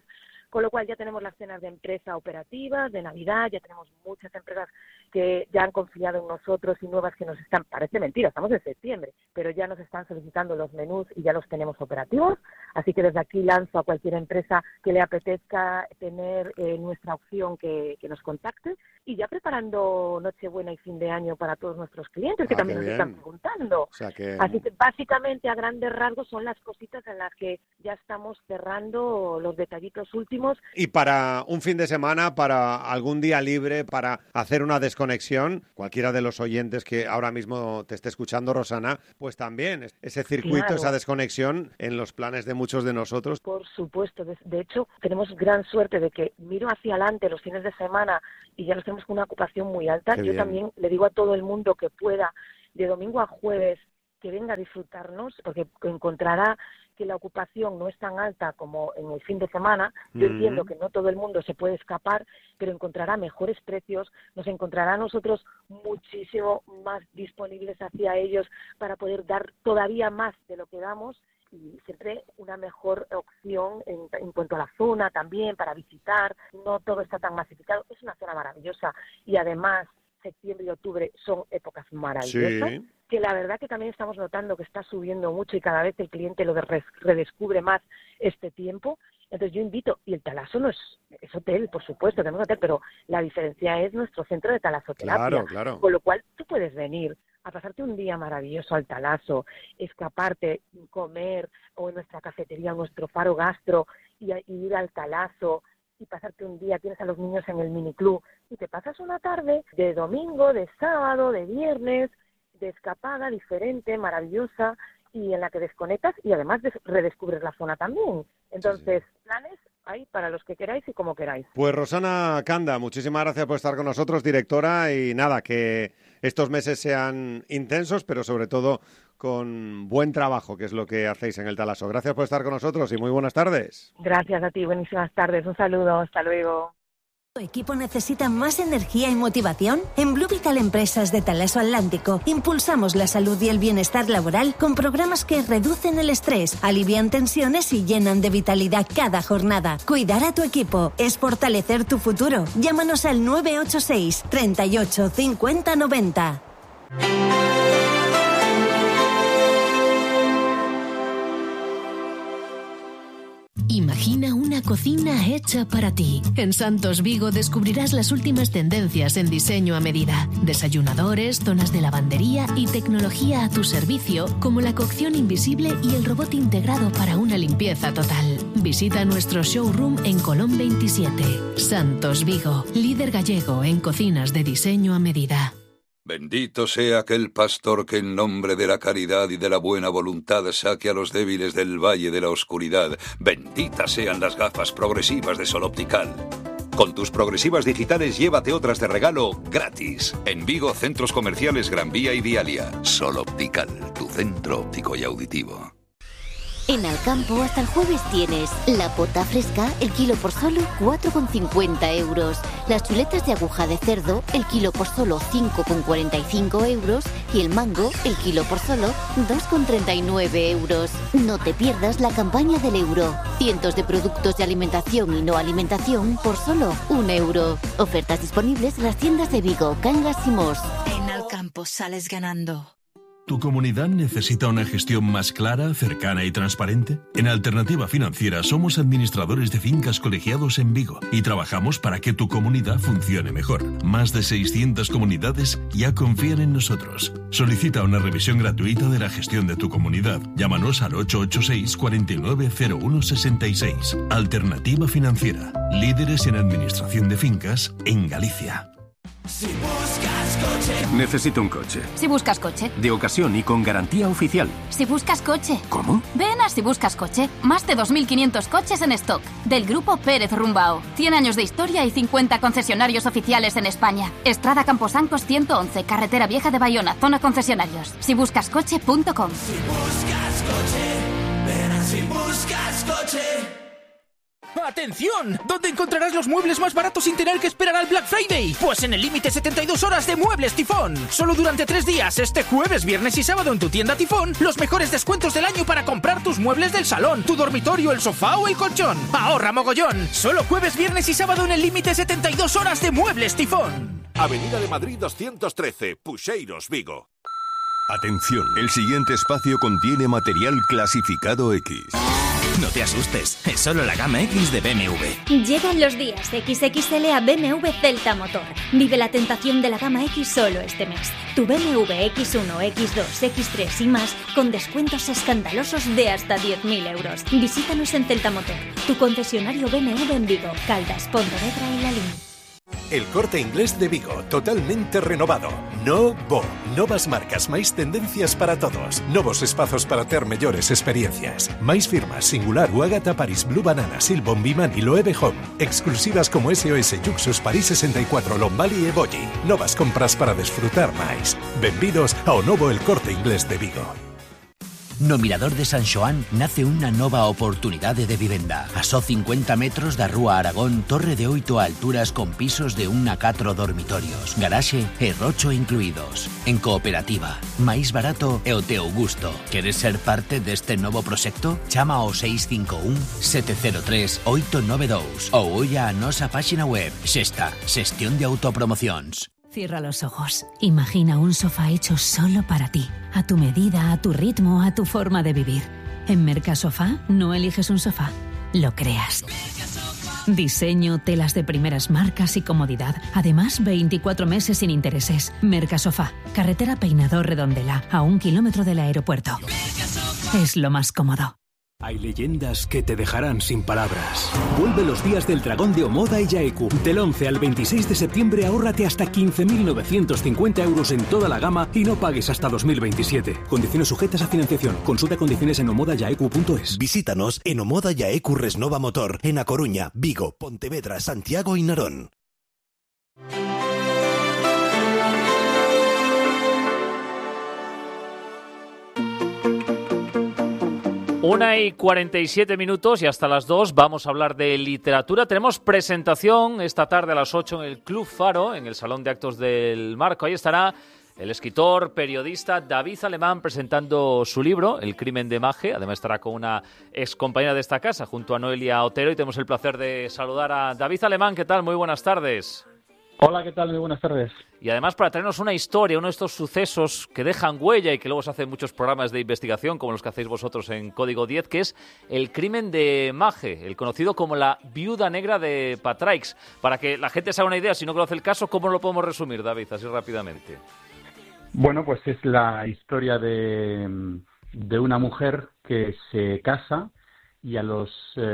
con lo cual ya tenemos las cenas de empresa operativas, de Navidad, ya tenemos muchas empresas que ya han confiado en nosotros y nuevas que nos están, parece mentira, estamos en septiembre, pero ya nos están solicitando los menús y ya los tenemos operativos, así que desde aquí lanzo a cualquier empresa que le apetezca tener eh, nuestra opción que, que nos contacte, y ya preparando Nochebuena y fin de año para todos nuestros clientes que ah, también nos bien. están preguntando. O sea que... Así que básicamente a grandes rasgos son las cositas en las que ya estamos cerrando los detallitos últimos. Y para un fin de semana, para algún día libre, para hacer una desconexión, cualquiera de los oyentes que ahora mismo te esté escuchando, Rosana, pues también ese circuito, claro. esa desconexión en los planes de muchos de nosotros. Por supuesto, de, de hecho tenemos gran suerte de que miro hacia adelante los fines de semana y ya los tenemos con una ocupación muy alta. Qué Yo bien. También le digo a todo el mundo que pueda, de domingo a jueves, que venga a disfrutarnos, porque encontrará que la ocupación no es tan alta como en el fin de semana. Yo mm-hmm. entiendo que no todo el mundo se puede escapar, pero encontrará mejores precios, nos encontrará a nosotros muchísimo más disponibles hacia ellos para poder dar todavía más de lo que damos, y siempre una mejor opción en, en cuanto a la zona también para visitar. No todo está tan masificado, es una zona maravillosa, y además septiembre y octubre son épocas maravillosas, sí. que la verdad que también estamos notando que está subiendo mucho y cada vez el cliente lo de redescubre más este tiempo. Entonces yo invito, y el Talaso no es, es hotel, por supuesto, tenemos hotel, pero la diferencia es nuestro centro de talasoterapia, claro, claro. con lo cual tú puedes venir a pasarte un día maravilloso al Talaso, escaparte, comer, o en nuestra cafetería, en nuestro Faro Gastro, y, y ir al Talaso, y pasarte un día, tienes a los niños en el miniclub, y te pasas una tarde de domingo, de sábado, de viernes, de escapada diferente, maravillosa, y en la que desconectas y además redescubres la zona también. Entonces, sí, sí. planes hay para los que queráis y como queráis. Pues Rosana Canda, muchísimas gracias por estar con nosotros, directora, y nada, que estos meses sean intensos, pero sobre todo con buen trabajo, que es lo que hacéis en el Talaso. Gracias por estar con nosotros y muy buenas tardes. Gracias a ti, buenísimas tardes. Un saludo, hasta luego. ¿Tu equipo necesita más energía y motivación? En Blue Vital Empresas de Talaso Atlántico impulsamos la salud y el bienestar laboral con programas que reducen el estrés, alivian tensiones y llenan de vitalidad cada jornada. Cuidar a tu equipo es fortalecer tu futuro. Llámanos al nueve ocho seis, treinta y ocho, cincuenta, noventa. Imagina una cocina hecha para ti. En Santos Vigo descubrirás las últimas tendencias en diseño a medida. Desayunadores, zonas de lavandería y tecnología a tu servicio, como la cocción invisible y el robot integrado para una limpieza total. Visita nuestro showroom en Colón veintisiete. Santos Vigo, líder gallego en cocinas de diseño a medida. Bendito sea aquel pastor que en nombre de la caridad y de la buena voluntad saque a los débiles del valle de la oscuridad. Benditas sean las gafas progresivas de Sol Optical. Con tus progresivas digitales llévate otras de regalo gratis. En Vigo, centros comerciales Gran Vía y Vialia. Sol Optical, tu centro óptico y auditivo. En Alcampo hasta el jueves tienes la pota fresca, el kilo por solo cuatro con cincuenta euros. Las chuletas de aguja de cerdo, el kilo por solo cinco con cuarenta y cinco euros. Y el mango, el kilo por solo dos con treinta y nueve euros. No te pierdas la campaña del euro. Cientos de productos de alimentación y no alimentación por solo un euro. Ofertas disponibles en las tiendas de Vigo, Cangas y Mos. En Alcampo sales ganando. ¿Tu comunidad necesita una gestión más clara, cercana y transparente? En Alternativa Financiera somos administradores de fincas colegiados en Vigo y trabajamos para que tu comunidad funcione mejor. Más de seiscientas comunidades ya confían en nosotros. Solicita una revisión gratuita de la gestión de tu comunidad. Llámanos al ocho ocho seis, cuarenta y nueve, cero uno sesenta y seis. Alternativa Financiera, líderes en administración de fincas en Galicia. Si buscas coche. Necesito un coche. Si buscas coche. De ocasión y con garantía oficial. Si buscas coche. ¿Cómo? Ven a Si Buscas Coche. Más de dos mil quinientos coches en stock. Del grupo Pérez Rumbao. cien años de historia y cincuenta concesionarios oficiales en España. Estrada Camposancos ciento once, Carretera Vieja de Bayona, zona concesionarios. si buscas coche punto com. Si buscas coche. Ven a Si Buscas Coche. ¡Atención! ¿Dónde encontrarás los muebles más baratos sin tener que esperar al Black Friday? Pues en el límite setenta y dos horas de Muebles Tifón. Solo durante tres días, este jueves, viernes y sábado en tu tienda Tifón, los mejores descuentos del año para comprar tus muebles del salón, tu dormitorio, el sofá o el colchón. ¡Ahorra mogollón! Solo jueves, viernes y sábado en el límite setenta y dos horas de Muebles Tifón. Avenida de Madrid doscientos trece, Puxeiros, Vigo. Atención, el siguiente espacio contiene material clasificado X. No te asustes, es solo la gama X de B M W. Llegan los días equis equis ele a B M W Celta Motor. Vive la tentación de la gama X solo este mes. Tu B M W equis uno, equis dos, equis tres y más con descuentos escandalosos de hasta diez mil euros. Visítanos en Celta Motor, tu concesionario B M W en Vigo, Caldas, Pontevedra y Lalín. El Corte Inglés de Vigo, totalmente renovado. Novo, novas marcas, máis tendencias para todos. Novos espazos para ter mellores experiencias. Máis firmas, Singular, Uagata, Paris Blue Banana, Silbon, Bimani, Loewe Home. Exclusivas como S O S, Juxus, París sesenta y cuatro, Lombali e Bolli. Novas compras para desfrutar máis. Benvidos ao novo El Corte Inglés de Vigo. No Mirador de San Xoán nace unha nova oportunidade de vivenda. A só cincuenta metros da Rúa Aragón, torre de oito alturas con pisos de un a catro dormitorios, garaxe e rocho incluídos. En cooperativa, máis barato e o teu gusto. Queres ser parte deste novo proxecto? Chama ao seis cinco un, sete cero tres, oito nove dous ou olla a nosa páxina web. Xesta, xestión de autopromocións. Cierra los ojos. Imagina un sofá hecho solo para ti, a tu medida, a tu ritmo, a tu forma de vivir. En Mercasofá no eliges un sofá, lo creas. Diseño, telas de primeras marcas y comodidad. Además, veinticuatro meses sin intereses. Mercasofá, carretera Peinador Redondela, a un kilómetro del aeropuerto. Es lo más cómodo. Hay leyendas que te dejarán sin palabras. Vuelve los días del dragón de Omoda y Yaeku. Del once al veintiséis de septiembre ahórrate hasta quince mil novecientos cincuenta euros en toda la gama y no pagues hasta dos mil veintisiete. Condiciones sujetas a financiación. Consulta condiciones en omoda yaeku punto es. Visítanos en Omoda Yaeku Resnova Motor, en A Coruña, Vigo, Pontevedra, Santiago y Narón. Una y cuarenta y siete minutos y hasta las dos vamos a hablar de literatura. Tenemos presentación esta tarde a las ocho en el Club Faro, en el Salón de Actos del Marco. Ahí estará el escritor, periodista David Alemán presentando su libro, El crimen de Maje. Además estará con una ex compañera de esta casa, junto a Noelia Otero, y tenemos el placer de saludar a David Alemán. ¿Qué tal? Muy buenas tardes. Hola, ¿qué tal? Muy buenas tardes. Y además para traernos una historia, uno de estos sucesos que dejan huella y que luego se hacen muchos programas de investigación, como los que hacéis vosotros en Código diez, que es el crimen de Maje, el conocido como la viuda negra de Patraix. Para que la gente se haga una idea, si no conoce el caso, ¿cómo lo podemos resumir, David, así rápidamente? Bueno, pues es la historia de, de una mujer que se casa y a los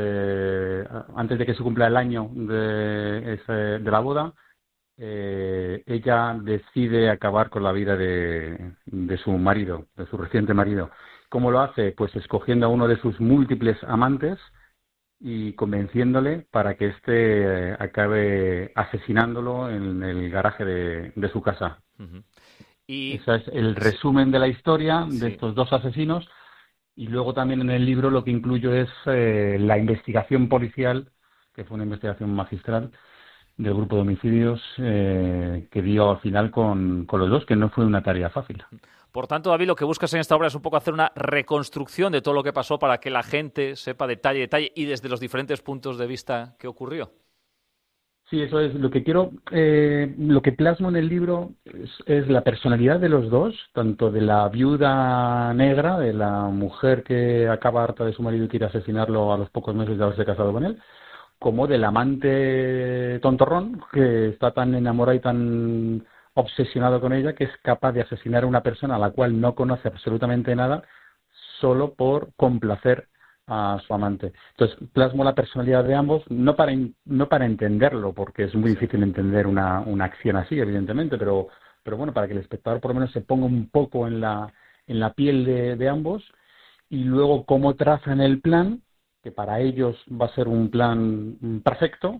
eh, antes de que se cumpla el año de, de la boda, Eh, ella decide acabar con la vida de, de su marido, de su reciente marido. ¿Cómo lo hace? Pues escogiendo a uno de sus múltiples amantes y convenciéndole para que éste acabe asesinándolo en el garaje de, de su casa. Uh-huh. Y... Ese es el resumen de la historia de sí. estos dos asesinos, y luego también en el libro lo que incluyo es eh, la investigación policial, que fue una investigación magistral del grupo de homicidios eh, que dio al final con, con los dos, que no fue una tarea fácil. Por tanto, David, lo que buscas en esta obra es un poco hacer una reconstrucción de todo lo que pasó para que la gente sepa detalle, detalle y desde los diferentes puntos de vista qué ocurrió. Sí, eso es lo que quiero, eh, lo que plasmo en el libro es, es la personalidad de los dos, tanto de la viuda negra, de la mujer que acaba harta de su marido y quiere asesinarlo a los pocos meses de haberse casado con él, como del amante tontorrón que está tan enamorado y tan obsesionado con ella que es capaz de asesinar a una persona a la cual no conoce absolutamente nada solo por complacer a su amante. Entonces plasmo la personalidad de ambos, no para no para entenderlo, porque es muy difícil entender una, una acción así, evidentemente, pero pero bueno, para que el espectador por lo menos se ponga un poco en la en la piel de, de ambos, y luego cómo trazan el plan, que para ellos va a ser un plan perfecto,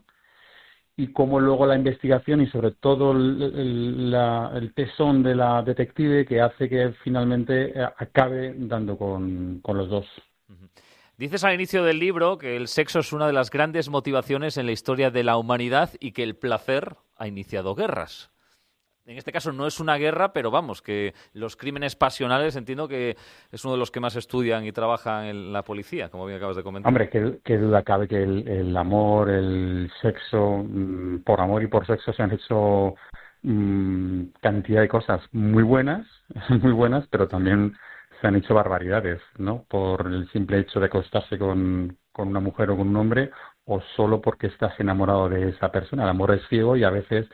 y cómo luego la investigación y sobre todo el, el, la, el tesón de la detective que hace que finalmente acabe dando con, con los dos. Dices al inicio del libro que el sexo es una de las grandes motivaciones en la historia de la humanidad y que el placer ha iniciado guerras. En este caso no es una guerra, pero vamos, que los crímenes pasionales entiendo que es uno de los que más estudian y trabajan en la policía, como bien acabas de comentar. Hombre, qué, qué duda cabe que el, el amor, el sexo, mmm, por amor y por sexo se han hecho mmm, cantidad de cosas muy buenas, muy buenas, pero también se han hecho barbaridades, ¿no? Por el simple hecho de acostarse con, con una mujer o con un hombre, o solo porque estás enamorado de esa persona. El amor es ciego y a veces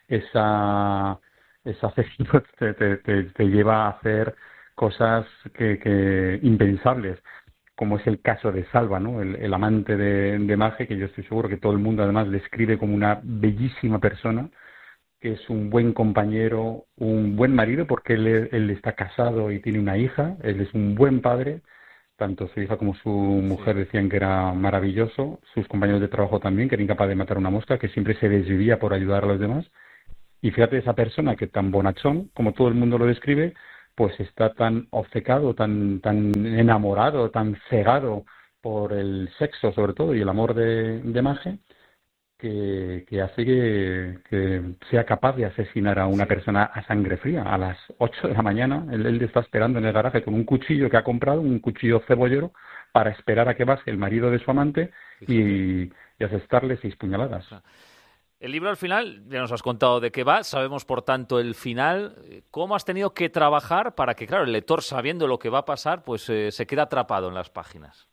esa esa afección te, te, te, te lleva a hacer cosas que, que impensables, como es el caso de Salva, ¿no? El, el amante de, de Maje, que yo estoy seguro que todo el mundo además describe como una bellísima persona, que es un buen compañero, un buen marido, porque él, él está casado y tiene una hija, él es un buen padre, tanto su hija como su mujer decían que era maravilloso, sus compañeros de trabajo también, que era incapaz de matar una mosca, que siempre se desvivía por ayudar a los demás. Y fíjate, esa persona que tan bonachón, como todo el mundo lo describe, pues está tan obcecado, tan, tan enamorado, tan cegado por el sexo sobre todo y el amor de, de Maje, que, que hace que, que sea capaz de asesinar a una persona a sangre fría a las ocho de la mañana. Él, él está esperando en el garaje con un cuchillo que ha comprado, un cuchillo cebollero, para esperar a que baje el marido de su amante y, y asestarle seis puñaladas. El libro al final, ya nos has contado de qué va, sabemos por tanto el final. ¿Cómo has tenido que trabajar para que, claro, el lector, sabiendo lo que va a pasar, pues eh, se quede atrapado en las páginas?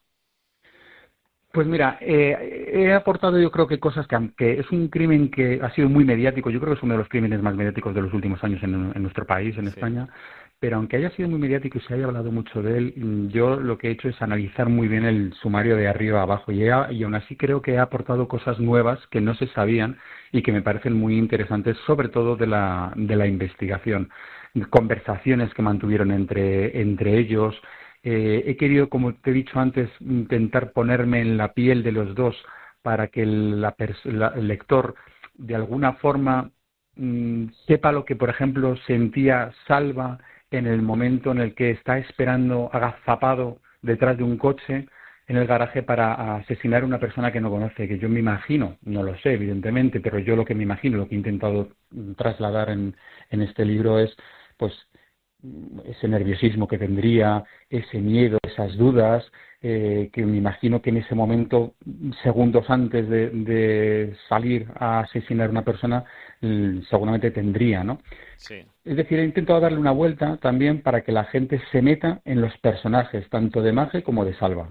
Pues mira, eh, he aportado yo creo que cosas que, aunque es un crimen que ha sido muy mediático, yo creo que es uno de los crímenes más mediáticos de los últimos años en, en nuestro país, en sí. España, pero aunque haya sido muy mediático y se haya hablado mucho de él, yo lo que he hecho es analizar muy bien el sumario de arriba a abajo y, he, y aún así creo que he aportado cosas nuevas que no se sabían y que me parecen muy interesantes, sobre todo de la, de la investigación. Conversaciones que mantuvieron entre, entre ellos. Eh, he querido, como te he dicho antes, intentar ponerme en la piel de los dos para que el, la la, el lector de alguna forma mmm, sepa lo que, por ejemplo, sentía Salva en el momento en el que está esperando agazapado detrás de un coche en el garaje para asesinar a una persona que no conoce, que yo me imagino, no lo sé evidentemente, pero yo lo que me imagino, lo que he intentado trasladar en, en este libro es pues ese nerviosismo que tendría, ese miedo, esas dudas, eh, que me imagino que en ese momento, segundos antes de, de salir a asesinar a una persona, seguramente tendría, ¿no? Sí. Es decir, he intentado darle una vuelta también para que la gente se meta en los personajes, tanto de Maje como de Salva.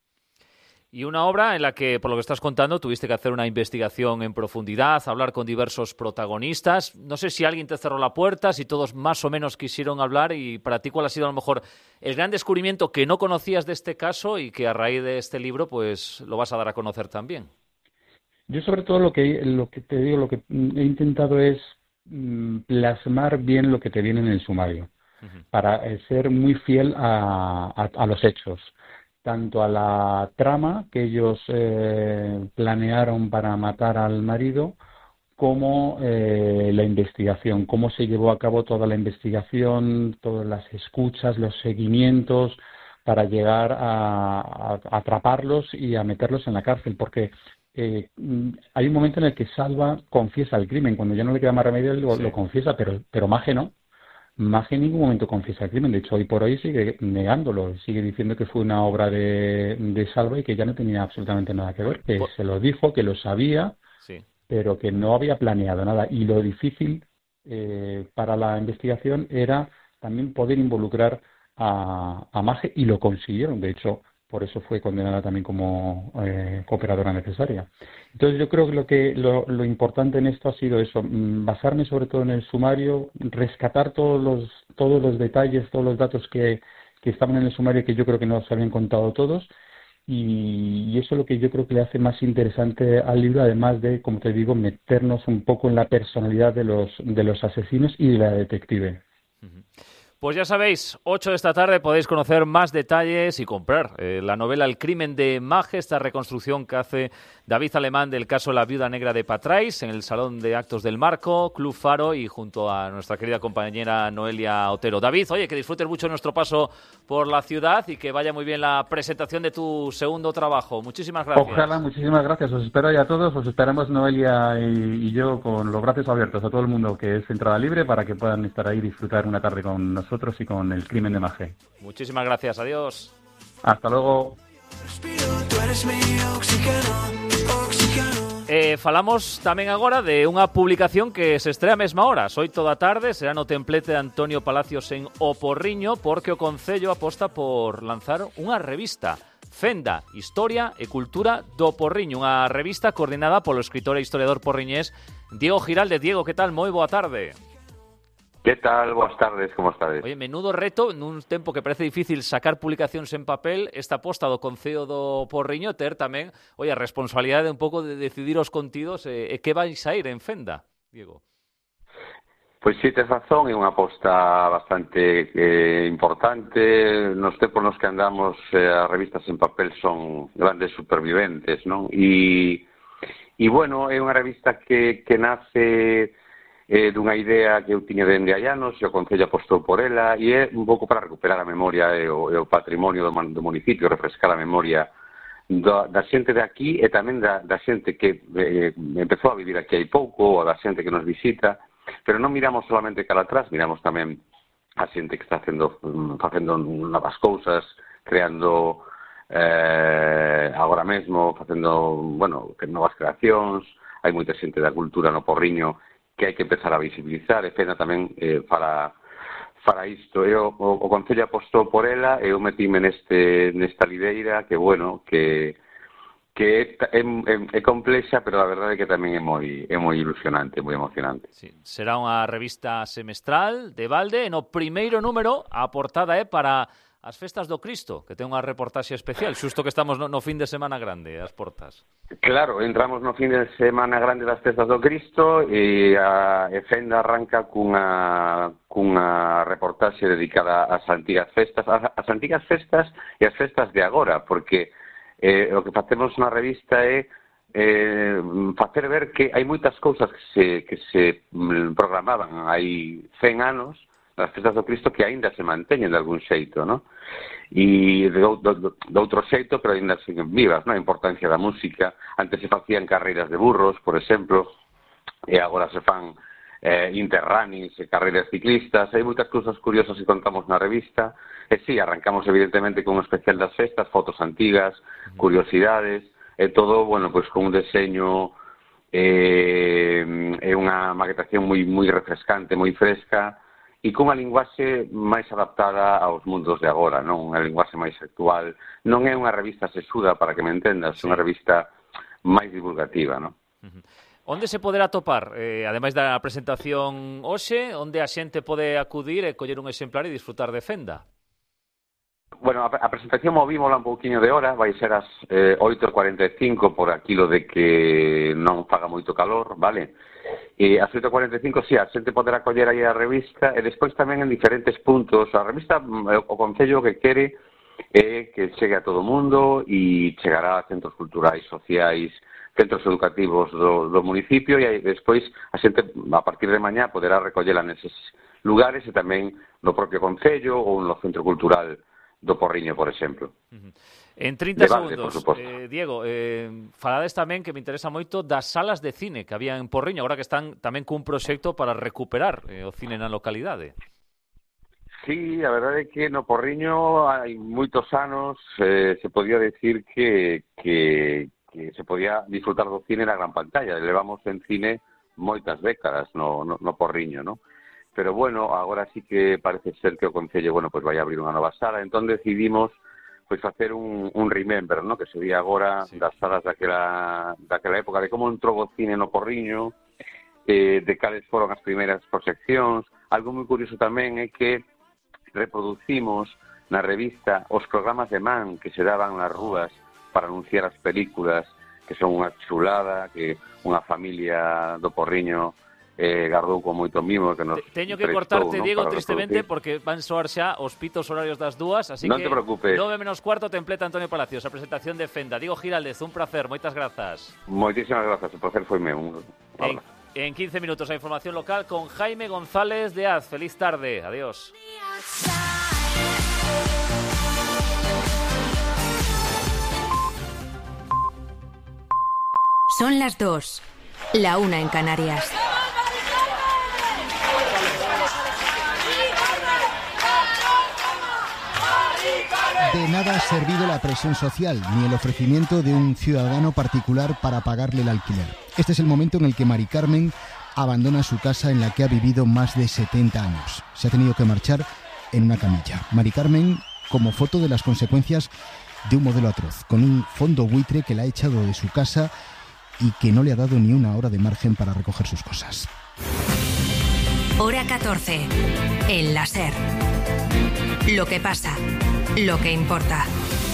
Y una obra en la que, por lo que estás contando, tuviste que hacer una investigación en profundidad, hablar con diversos protagonistas. No sé si alguien te cerró la puerta, si todos más o menos quisieron hablar, y para ti, ¿cuál ha sido a lo mejor el gran descubrimiento que no conocías de este caso y que a raíz de este libro pues lo vas a dar a conocer también? Yo sobre todo lo que, lo que te digo, lo que he intentado es mm, plasmar bien lo que te viene en el sumario, uh-huh. para ser muy fiel a, a, a los hechos. Tanto a la trama que ellos eh, planearon para matar al marido, como eh, la investigación, cómo se llevó a cabo toda la investigación, todas las escuchas, los seguimientos, para llegar a, a, a atraparlos y a meterlos en la cárcel, porque eh, hay un momento en el que Salva confiesa el crimen, cuando ya no le queda más remedio, lo, sí. lo confiesa, pero, pero Maje no. Maje en ningún momento confiesa el crimen, de hecho hoy por hoy sigue negándolo, sigue diciendo que fue una obra de, de Salva y que ya no tenía absolutamente nada que ver, que por... se lo dijo, que lo sabía, sí. pero que no había planeado nada. Y lo difícil eh, para la investigación era también poder involucrar a, a Maje, y lo consiguieron, de hecho por eso fue condenada también como eh, cooperadora necesaria. Entonces yo creo que lo que lo, lo importante en esto ha sido eso, basarme sobre todo en el sumario, rescatar todos los todos los detalles, todos los datos que, que estaban en el sumario, que yo creo que no se habían contado todos, y, y eso es lo que yo creo que le hace más interesante al libro, además de, como te digo, meternos un poco en la personalidad de los de los asesinos y de la detective. Uh-huh. Pues ya sabéis, ocho de esta tarde podéis conocer más detalles y comprar eh, la novela El crimen de Mage, esta reconstrucción que hace David Alemán del caso La viuda negra de Patrais en el Salón de Actos del Marco, Club Faro y junto a nuestra querida compañera Noelia Otero. David, oye, que disfrutes mucho nuestro paso por la ciudad y que vaya muy bien la presentación de tu segundo trabajo. Muchísimas gracias. Ojalá, muchísimas gracias. Os espero ahí a todos, os esperamos Noelia y, y yo con los brazos abiertos a todo el mundo que es entrada libre para que puedan estar ahí y disfrutar una tarde con nosotros y con El crimen de Mage. Muchísimas gracias, adiós. Hasta luego. Eh, falamos tamén agora de unha publicación que se estrea a mesma hora. Oito da tarde será no templete de Antonio Palacios en O Porriño, porque o Concello aposta por lanzar unha revista, Fenda, Historia e Cultura do Porriño, unha revista coordinada polo escritor e historiador porriñés Diego Giralde. Diego, que tal? Moi boa tarde. ¿Qué tal? Buenas tardes, ¿cómo estás? Oye, menudo reto, nun tempo que parece difícil sacar publicacións en papel, esta aposta do Concello do Porriño ter tamén, oye, a responsabilidade un pouco de decidir os contidos e, e que vais a ir en Fenda, Diego. Pois si, tes razón, é unha aposta bastante eh, importante. Nos tempos nos que andamos, eh, as revistas en papel son grandes superviventes, non? E, e bueno, é unha revista que, que nace eh, dunha idea que eu tiña dende hai anos e o Concello apostou por ela, e é un pouco para recuperar a memoria e o, e o patrimonio do, do municipio, refrescar a memoria da, da xente de aquí e tamén da, da xente que eh, empezou a vivir aquí hai pouco, ou da xente que nos visita, pero non miramos solamente cara atrás, miramos tamén a xente que está facendo, facendo novas cousas, creando eh, agora mesmo, facendo, bueno, novas creacións. Hai moita xente da cultura no Porriño que hai que empezar a visibilizar, e Fenda tamén eh, para, para isto. Eu, o, o Concello apostou por ela, e eu metíme neste, nesta lideira que, bueno, que, que é, é, é complexa, pero a verdade é que tamén é moi, é moi ilusionante, moi emocionante. Sí, será unha revista semestral de balde, e no primeiro número a portada é para as festas do Cristo, que ten unha reportaxe especial, xusto que estamos no, no fin de semana grande, as portas. Claro, entramos no fin de semana grande das festas do Cristo e a Fenda arranca cunha, cunha reportaxe dedicada ás antigas festas, ás antigas festas e ás festas de agora, porque eh, o que facemos na revista é eh, facer ver que hai moitas cousas que se, que se programaban hai cen anos nas festas do Cristo que aínda se manteñen de algún xeito, non? E de, de, de outro xeito, pero aínda siguen vivas, non? A importancia da música. Antes se facían carreiras de burros, por exemplo, e agora se fan eh, interrunnings e carreiras ciclistas. Hai moitas cousas curiosas que contamos na revista. E sí, arrancamos evidentemente con un especial das festas, fotos antigas, curiosidades, e todo, bueno, pois con un deseño eh, e unha maquetación moi, moi refrescante, moi fresca, e cunha linguaxe máis adaptada aos mundos de agora, non? Unha linguaxe máis actual. Non é unha revista sesuda, para que me entendas, é unha revista máis divulgativa, non? Uh-huh. Onde se poderá topar, eh, ademais da presentación hoxe, onde a xente pode acudir e coller un exemplar e disfrutar de Fenda? Bueno, a, a presentación movímola un pouquiño de hora, vai ser as eh, oito e cuarenta e cinco por aquilo de que non faga moito calor, vale? E ás oito e cuarenta e cinco, si, a xente poderá coller aí a revista, e despois tamén en diferentes puntos. A revista, o Concello que quere é que chegue a todo o mundo e chegará a centros culturais, sociais, centros educativos do, do municipio, e aí despois a xente a partir de mañá poderá recollela neses lugares e tamén no propio Concello ou no Centro Cultural do Porriño, por exemplo. Uh-huh. En trinta Debate, segundos, eh, Diego, eh, falades tamén que me interesa moito das salas de cine que había en Porriño, agora que están tamén cun proxecto para recuperar eh, o cine na localidade. Sí, a verdade é que no Porriño hai moitos anos eh, se podía decir que, que, que se podía disfrutar do cine na gran pantalla. Levamos en cine moitas décadas no, no, no Porriño, non? Pero bueno, agora sí que parece ser que o Concello, bueno, pues vai abrir unha nova sala, entón decidimos pois facer un, un remember, ¿no? Que sería agora sí. Das salas daquela, daquela época, de como entrou o cine no Porriño, eh, de cales foron as primeiras proxeccións. Algo moi curioso tamén é que reproducimos na revista os programas de man que se daban nas rúas para anunciar as películas, que son unha chulada, que unha familia do Porriño eh, gardou con moito mimo que nos Teño que prestou, cortarte, non, Diego, para tristemente, reproducir. porque van soar xa os pitos horarios das dúas, así Non que te preocupes. nove menos cuarto templeta Antonio Palacios, a presentación de Fenda. Diego Giraldez, un placer, moitas grazas. Moitísimas grazas, o placer foi meu. Un En, en quince minutos a información local con Jaime González de Az. Feliz tarde, adiós. Son las dos, la una en Canarias. De nada ha servido la presión social, ni el ofrecimiento de un ciudadano particular para pagarle el alquiler. Este es el momento en el que Mari Carmen abandona su casa en la que ha vivido más de setenta años. Se ha tenido que marchar en una camilla. Mari Carmen, como foto de las consecuencias de un modelo atroz, con un fondo buitre que la ha echado de su casa y que no le ha dado ni una hora de margen para recoger sus cosas. Hora catorce. El láser. Lo que pasa, lo que importa.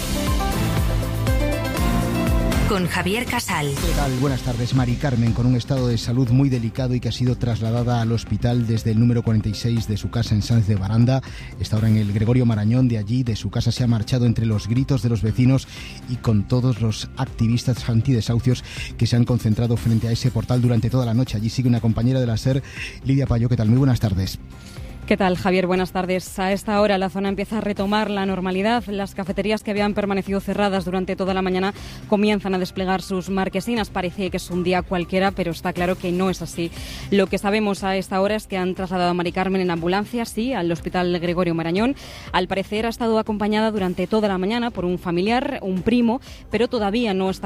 Con Javier Casal. ¿Qué tal? Buenas tardes. Mari Carmen, con un estado de salud muy delicado y que ha sido trasladada al hospital desde el número cuarenta y seis de su casa en Sanz de Baranda. Está ahora en el Gregorio Marañón. De allí, de su casa, se ha marchado entre los gritos de los vecinos y con todos los activistas antidesahucios que se han concentrado frente a ese portal durante toda la noche. Allí sigue una compañera de la SER, Lidia Payo. ¿Qué tal? Muy buenas tardes. ¿Qué tal, Javier? Buenas tardes. A esta hora la zona empieza a retomar la normalidad. Las cafeterías que habían permanecido cerradas durante toda la mañana comienzan a desplegar sus marquesinas. Parece que es un día cualquiera, pero está claro que no es así. Lo que sabemos a esta hora es que han trasladado a Mari Carmen en ambulancia, sí, al Hospital Gregorio Marañón. Al parecer ha estado acompañada durante toda la mañana por un familiar, un primo, pero todavía no está